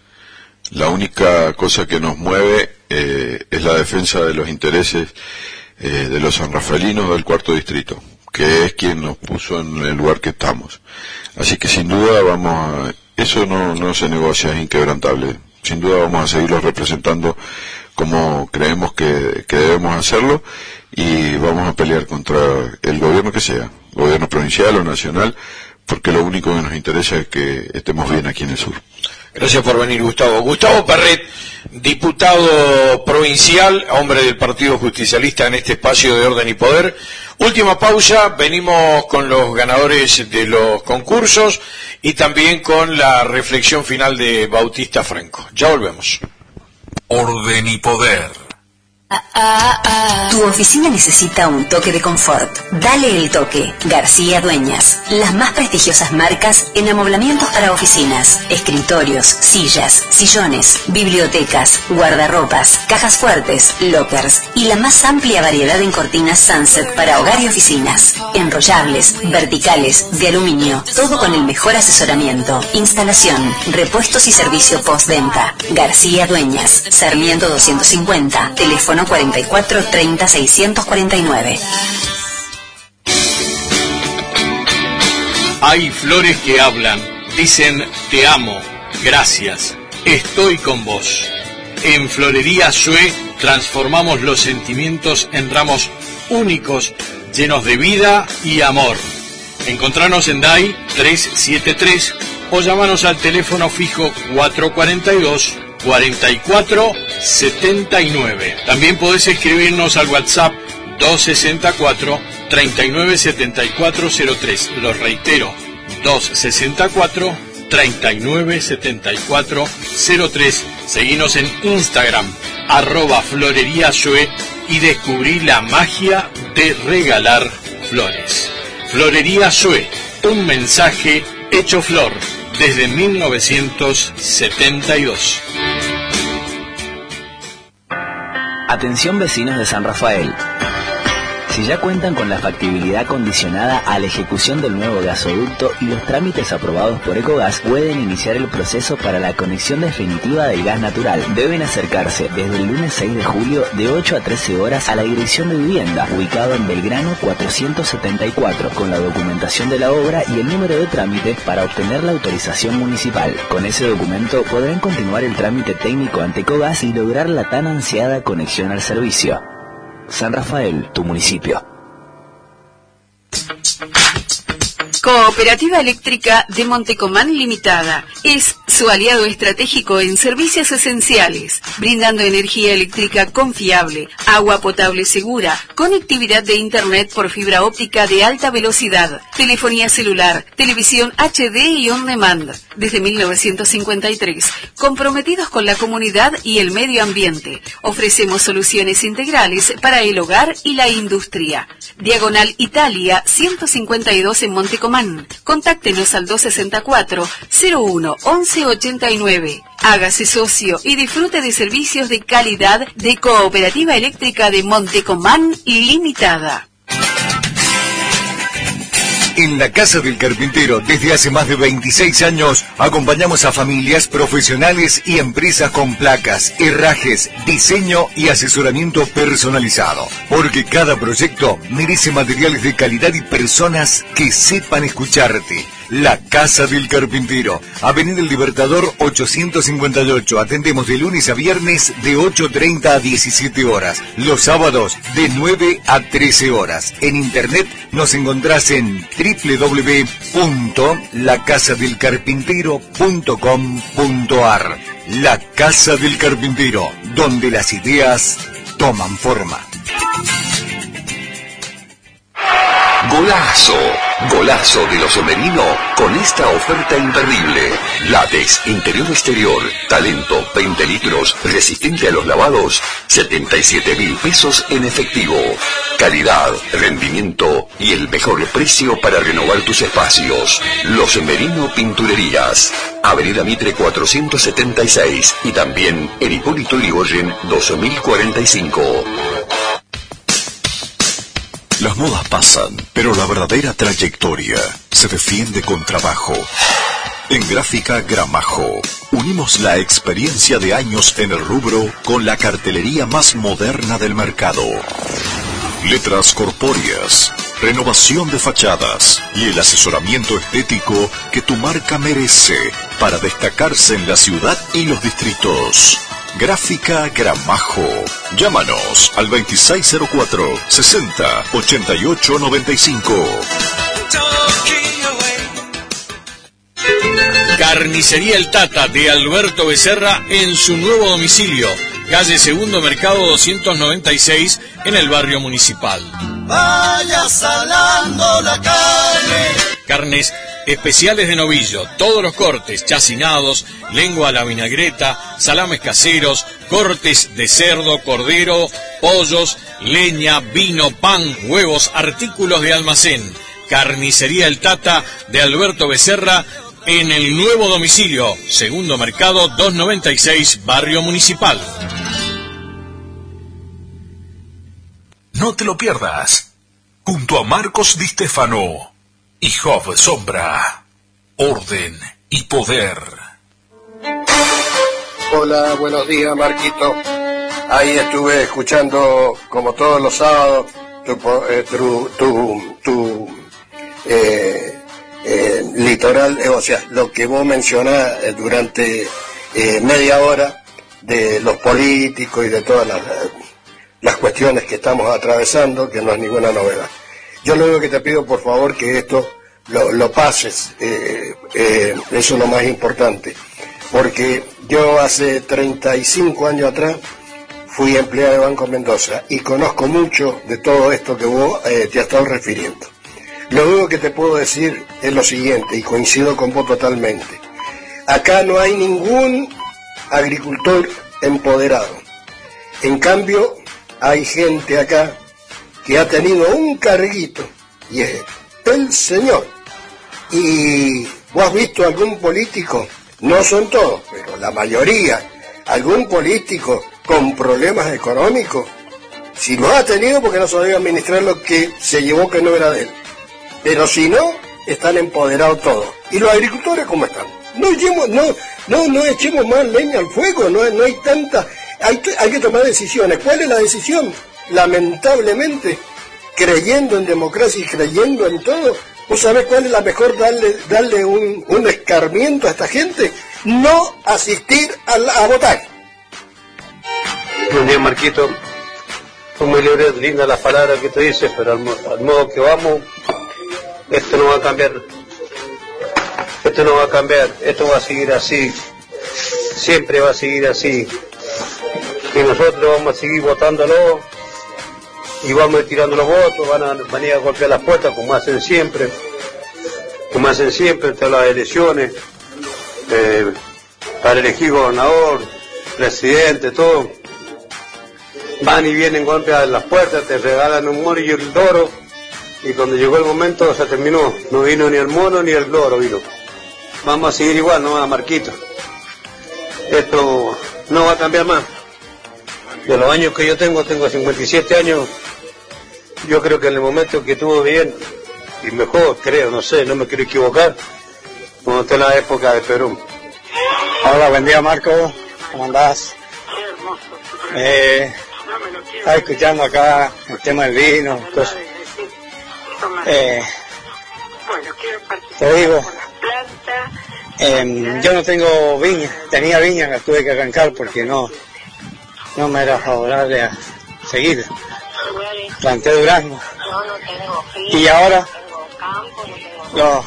La única cosa que nos mueve eh, es la defensa de los intereses eh, de los sanrafaelinos del cuarto distrito, que es quien nos puso en el lugar que estamos. Así que sin duda vamos a, eso no, no se negocia, es inquebrantable. Sin duda vamos a seguirlos representando como creemos que, que debemos hacerlo, y vamos a pelear contra el gobierno que sea, gobierno provincial o nacional, porque lo único que nos interesa es que estemos bien aquí en el sur. Gracias por venir, Gustavo. Gustavo Perret, diputado provincial, hombre del Partido Justicialista en este espacio de Orden y Poder. Última pausa, venimos con los ganadores de los concursos y también con la reflexión final de Bautista Franco. Ya volvemos. Orden y Poder. Ah, ah, ah. Tu oficina necesita un toque de confort. Dale el toque. García Dueñas. Las más prestigiosas marcas en amoblamientos para oficinas, escritorios, sillas, sillones, bibliotecas, guardarropas, cajas fuertes, lockers y la más amplia variedad en cortinas Sunset para hogar y oficinas. Enrollables, verticales, de aluminio. Todo con el mejor asesoramiento. Instalación, repuestos y servicio postventa. García Dueñas. Sarmiento doscientos cincuenta. Teléfono cuarenta y cuatro treinta seiscientos cuarenta y nueve. Hay flores que hablan, dicen te amo, gracias, estoy con vos. En Florería Sue transformamos los sentimientos en ramos únicos, llenos de vida y amor. Encontranos en D A I trescientos setenta y tres o llamanos al teléfono fijo cuatrocientos cuarenta y dos cuarenta y cuatro setenta y nueve. También podés escribirnos al WhatsApp doscientos sesenta y cuatro treinta y nueve setenta y cuatro cero tres. Lo reitero, doscientos sesenta y cuatro treinta y nueve setenta y cuatro cero tres. Seguinos en Instagram, arroba Florería Sue, y descubrí la magia de regalar flores. Florería Sue, un mensaje hecho flor desde mil novecientos setenta y dos. Atención vecinos de San Rafael. Si ya cuentan con la factibilidad condicionada a la ejecución del nuevo gasoducto y los trámites aprobados por Ecogas, pueden iniciar el proceso para la conexión definitiva del gas natural. Deben acercarse desde el lunes seis de julio de ocho a trece horas a la Dirección de Vivienda, ubicado en Belgrano cuatrocientos setenta y cuatro, con la documentación de la obra y el número de trámite para obtener la autorización municipal. Con ese documento podrán continuar el trámite técnico ante Ecogas y lograr la tan ansiada conexión al servicio. San Rafael, tu municipio. Cooperativa Eléctrica de Montecomán Limitada es su aliado estratégico en servicios esenciales, brindando energía eléctrica confiable, agua potable segura, conectividad de internet por fibra óptica de alta velocidad, telefonía celular, televisión H D y on demand. Desde mil novecientos cincuenta y tres, comprometidos con la comunidad y el medio ambiente, ofrecemos soluciones integrales para el hogar y la industria. Diagonal Italia ciento cincuenta y dos en Montecomán. Contáctenos al doscientos sesenta y cuatro cero uno once ochenta y nueve. Hágase socio y disfrute de servicios de calidad de Cooperativa Eléctrica de Montecomán Limitada. En la Casa del Carpintero, desde hace más de veintiséis años, acompañamos a familias, profesionales y empresas con placas, herrajes, diseño y asesoramiento personalizado. Porque cada proyecto merece materiales de calidad y personas que sepan escucharte. La Casa del Carpintero, Avenida El Libertador ochocientos cincuenta y ocho. Atendemos de lunes a viernes de ocho treinta a diecisiete horas. Los sábados de nueve a trece horas. En internet nos encontrás en doble u doble u doble u punto la casa del carpintero punto com punto a r. La Casa del Carpintero, donde las ideas toman forma. Golazo, golazo de los Omerino con esta oferta imperdible. Látex, interior exterior, talento, veinte litros, resistente a los lavados, setenta y siete mil pesos en efectivo. Calidad, rendimiento y el mejor precio para renovar tus espacios. Los Omerino Pinturerías, Avenida Mitre cuatrocientos setenta y seis y también en Hipólito Yrigoyen dos mil cuarenta y cinco. Las modas pasan, pero la verdadera trayectoria se defiende con trabajo. En Gráfica Gramajo, unimos la experiencia de años en el rubro con la cartelería más moderna del mercado. Letras corpóreas, renovación de fachadas y el asesoramiento estético que tu marca merece para destacarse en la ciudad y los distritos. Gráfica Gramajo. Llámanos al veintiséis cero cuatro sesenta ochenta y ocho noventa y cinco. Carnicería El Tata de Alberto Becerra en su nuevo domicilio, calle Segundo Mercado doscientos noventa y seis, en el barrio Municipal. Vaya salando la carne. Carnes especiales de novillo, todos los cortes, chacinados, lengua a la vinagreta, salames caseros, cortes de cerdo, cordero, pollos, leña, vino, pan, huevos, artículos de almacén. Carnicería El Tata de Alberto Becerra en el nuevo domicilio, Segundo Mercado doscientos noventa y seis, barrio Municipal. No te lo pierdas. Junto a Marcos Di Stefano y Job Sombra, Orden y Poder. Hola, buenos días, Marquito. Ahí estuve escuchando, como todos los sábados, tu, eh, tu, tu, tu eh, eh, litoral, eh, o sea, lo que vos mencionás eh, durante eh, media hora de los políticos y de todas las, las cuestiones que estamos atravesando, que no es ninguna novedad. Yo lo único que te pido, por favor, que esto lo, lo pases, eh, eh, eso es lo más importante, porque yo hace treinta y cinco años atrás fui empleado de Banco Mendoza y conozco mucho de todo esto que vos eh, te has estado refiriendo. Lo único que te puedo decir es lo siguiente, y coincido con vos totalmente. Acá no hay ningún agricultor empoderado. En cambio, hay gente acá que ha tenido un carguito, y es el señor. ¿Y vos has visto algún político? No son todos, pero la mayoría. ¿Algún político con problemas económicos? Si lo ha tenido, porque no sabía administrar lo que se llevó que no era de él. Pero si no, están empoderados todos. ¿Y los agricultores cómo están? No echemos, no, no, no echemos más leña al fuego, no, no hay tanta... Hay que, hay que tomar decisiones. ¿Cuál es la decisión? Lamentablemente, creyendo en democracia y creyendo en todo, ¿vos sabés cuál es la mejor? Darle, darle un, un escarmiento a esta gente. No asistir a, a votar. Buen día, Marquito. Son muy libres, lindas las palabras que te dices, pero al, al modo que vamos, esto no va a cambiar. Esto no va a cambiar. Esto va a seguir así. Siempre va a seguir así. Y nosotros vamos a seguir votándolo y vamos a ir tirando los votos, van a venir a golpear las puertas como hacen siempre, como hacen siempre en todas las elecciones, eh, para elegir gobernador, presidente, todo. Van y vienen, golpean las puertas, te regalan un mono y el loro, y cuando llegó el momento se terminó, no vino ni el mono ni el loro vino. Vamos a seguir igual, no, Marquito. Esto no va a cambiar más. De los años que yo tengo, tengo cincuenta y siete años, yo creo que en el momento que estuvo bien, y mejor, creo, no sé, no me quiero equivocar, cuando esté la época de Perú. Hola, buen día, Marco, ¿cómo andás? Eh, estaba escuchando acá el tema del vino, entonces, eh, te digo, eh, yo no tengo viña, tenía viña, la tuve que arrancar porque no... no me era favorable a seguir. Planté durazno. Y ahora los,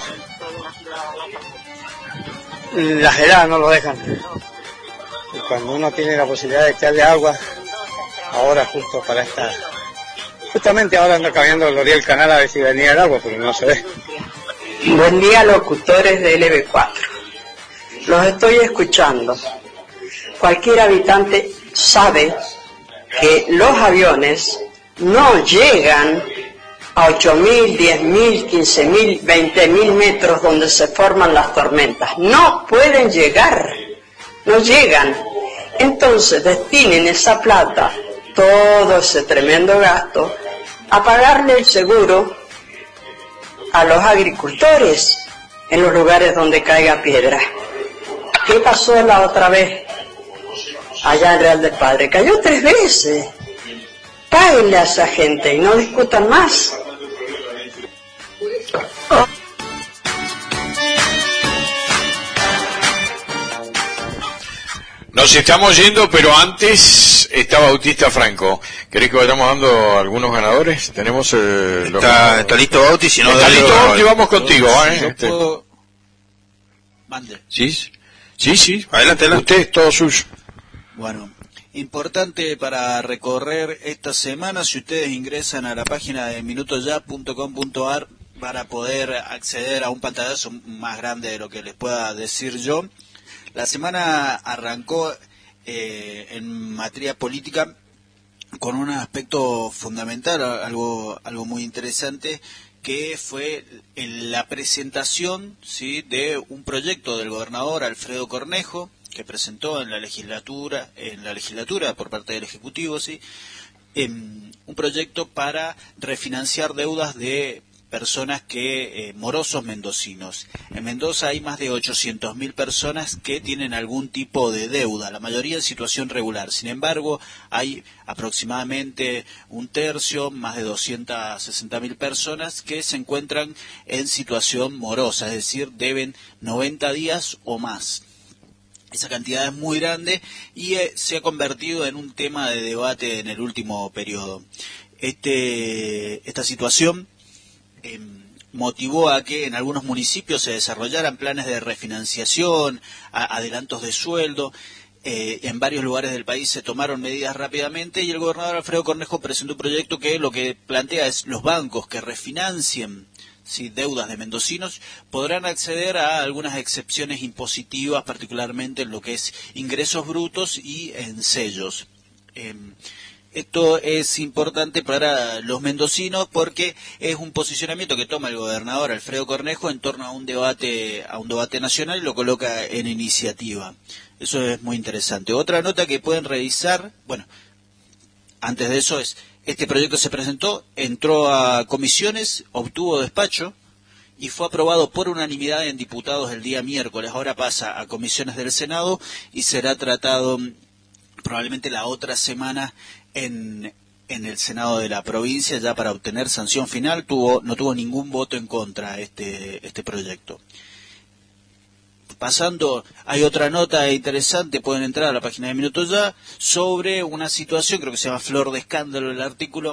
las heladas no lo dejan. Y cuando uno tiene la posibilidad de echarle agua, ahora justo para esta... Justamente ahora ando cambiando el L'Oreal Canal a ver si venía el agua, pero no se ve. Buen día, locutores de L B cuatro. Los estoy escuchando. Cualquier habitante sabe que los aviones no llegan a ocho mil, diez mil, quince mil, veinte mil metros donde se forman las tormentas. No pueden llegar, no llegan. Entonces destinen esa plata, todo ese tremendo gasto, a pagarle el seguro a los agricultores en los lugares donde caiga piedra. ¿Qué pasó la otra vez? Allá en Real del Padre, cayó tres veces. Páguenle a esa gente y no discutan más. Nos estamos yendo, pero antes está Bautista Franco. ¿Querés que vayamos dando algunos ganadores? Tenemos eh, los está, está listo Bauti, si no está listo Bauti, vamos contigo. Yo, ¿eh? yo este. puedo, Mande. Sí, sí, sí. Adelante, adelante. Usted es todo suyo. Bueno, importante para recorrer esta semana, si ustedes ingresan a la página de minuto ya punto com punto a r para poder acceder a un pantallazo más grande de lo que les pueda decir yo. La semana arrancó eh, en materia política con un aspecto fundamental, algo, algo muy interesante, que fue en la presentación, ¿sí?, de un proyecto del gobernador Alfredo Cornejo, que presentó en la legislatura, en la legislatura por parte del Ejecutivo, ¿sí?, en un proyecto para refinanciar deudas de personas que, eh, morosos mendocinos. En Mendoza hay más de ochocientas mil personas que tienen algún tipo de deuda, la mayoría en situación regular. Sin embargo, hay aproximadamente un tercio, más de doscientas sesenta mil personas que se encuentran en situación morosa, es decir, deben noventa días o más. Esa cantidad es muy grande y eh, se ha convertido en un tema de debate en el último periodo. Este, esta situación Eh, motivó a que en algunos municipios se desarrollaran planes de refinanciación, a, adelantos de sueldo. Eh, en varios lugares del país se tomaron medidas rápidamente y el gobernador Alfredo Cornejo presentó un proyecto que lo que plantea es los bancos que refinancien, ¿sí?, deudas de mendocinos podrán acceder a algunas excepciones impositivas, particularmente en lo que es ingresos brutos y en sellos. Eh, Esto es importante para los mendocinos porque es un posicionamiento que toma el gobernador Alfredo Cornejo en torno a un debate, a un debate nacional y lo coloca en iniciativa. Eso es muy interesante. Otra nota que pueden revisar, bueno, antes de eso es, este proyecto se presentó, entró a comisiones, obtuvo despacho y fue aprobado por unanimidad en diputados el día miércoles. Ahora pasa a comisiones del Senado y será tratado probablemente la otra semana en, en el Senado de la provincia, ya para obtener sanción final. Tuvo, no tuvo ningún voto en contra este, este proyecto. Pasando, hay otra nota interesante, pueden entrar a la página de Minuto Ya, sobre una situación, creo que se llama Flor de Escándalo el artículo,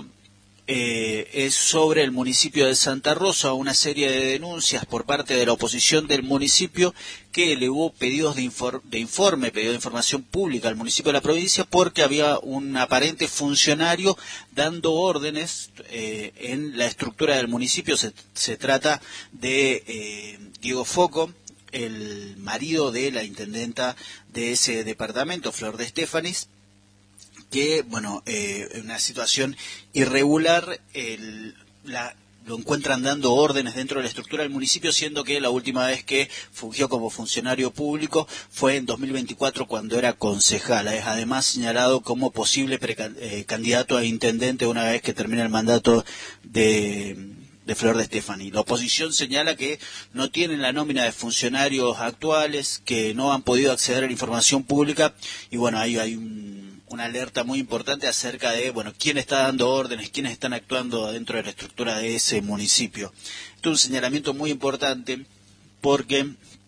eh, es sobre el municipio de Santa Rosa, una serie de denuncias por parte de la oposición del municipio que elevó pedidos de, infor de informe, pedido de información pública al municipio de la provincia porque había un aparente funcionario dando órdenes eh, en la estructura del municipio. Se, se trata de eh, Diego Foco, el marido de la intendenta de ese departamento, Flor de Estefanis, que, bueno, eh, en una situación irregular, el, la, lo encuentran dando órdenes dentro de la estructura del municipio, siendo que la última vez que fungió como funcionario público fue en dos mil veinticuatro cuando era concejala. Es además señalado como posible eh, candidato a intendente una vez que termine el mandato de... de Flor de Estefani. La oposición señala que no tienen la nómina de funcionarios actuales, que no han podido acceder a la información pública, y bueno, ahí hay un, una alerta muy importante acerca de, bueno, quién está dando órdenes, quiénes están actuando dentro de la estructura de ese municipio. Esto es un señalamiento muy importante porque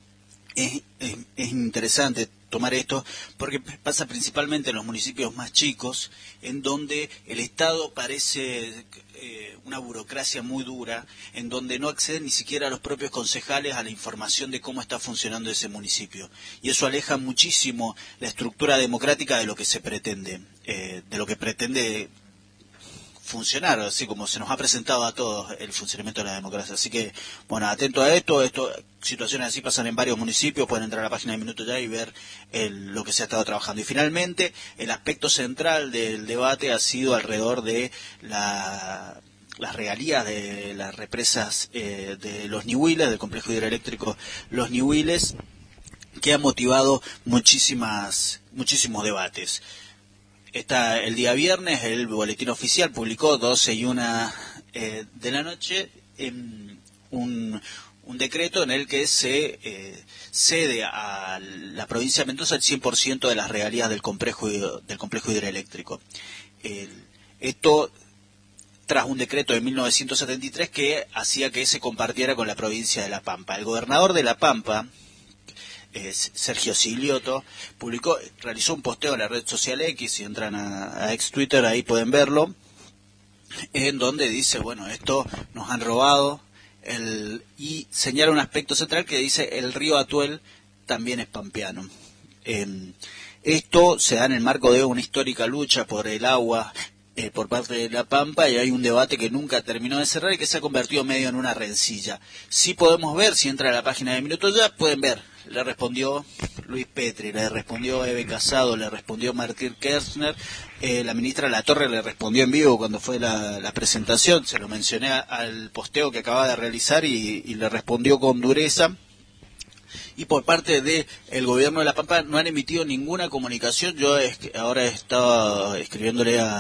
es, es, es interesante tomar esto, porque pasa principalmente en los municipios más chicos, en donde el Estado parece eh, una burocracia muy dura, en donde no acceden ni siquiera a los propios concejales a la información de cómo está funcionando ese municipio. Y eso aleja muchísimo la estructura democrática de lo que se pretende, eh, de lo que pretende funcionar, así como se nos ha presentado a todos el funcionamiento de la democracia. Así que, bueno, atento a esto, esto situaciones así pasan en varios municipios, pueden entrar a la página de Minuto Ya y ver el, lo que se ha estado trabajando. Y finalmente, el aspecto central del debate ha sido alrededor de la, las regalías de las represas eh, de los Ñihuiles, del complejo hidroeléctrico Los Ñihuiles, que ha motivado muchísimas, muchísimos debates. Está el día viernes, el boletín oficial publicó doce y una eh, de la noche en un, un decreto en el que se eh, cede a la provincia de Mendoza el cien por ciento de las regalías del complejo, del complejo hidroeléctrico. El, esto tras un decreto de mil novecientos setenta y tres que hacía que se compartiera con la provincia de La Pampa. El gobernador de La Pampa, Eh, Sergio Silioto, publicó, realizó un posteo en la red social X, si entran a, a ex Twitter ahí pueden verlo, en donde dice, bueno, esto nos han robado, el, y señala un aspecto central que dice, el río Atuel también es pampeano. Eh, esto se da en el marco de una histórica lucha por el agua eh, por parte de La Pampa, y hay un debate que nunca terminó de cerrar y que se ha convertido medio en una rencilla. Sí podemos ver, si entra a la página de Minuto Ya, pueden ver. Le respondió Luis Petri, le respondió Eve Casado, le respondió Martín Kirchner, eh, la ministra Latorre le respondió en vivo cuando fue la, la presentación, se lo mencioné a, al posteo que acaba de realizar y, y le respondió con dureza. Y por parte de el gobierno de La Pampa no han emitido ninguna comunicación. Yo es, ahora estaba escribiéndole a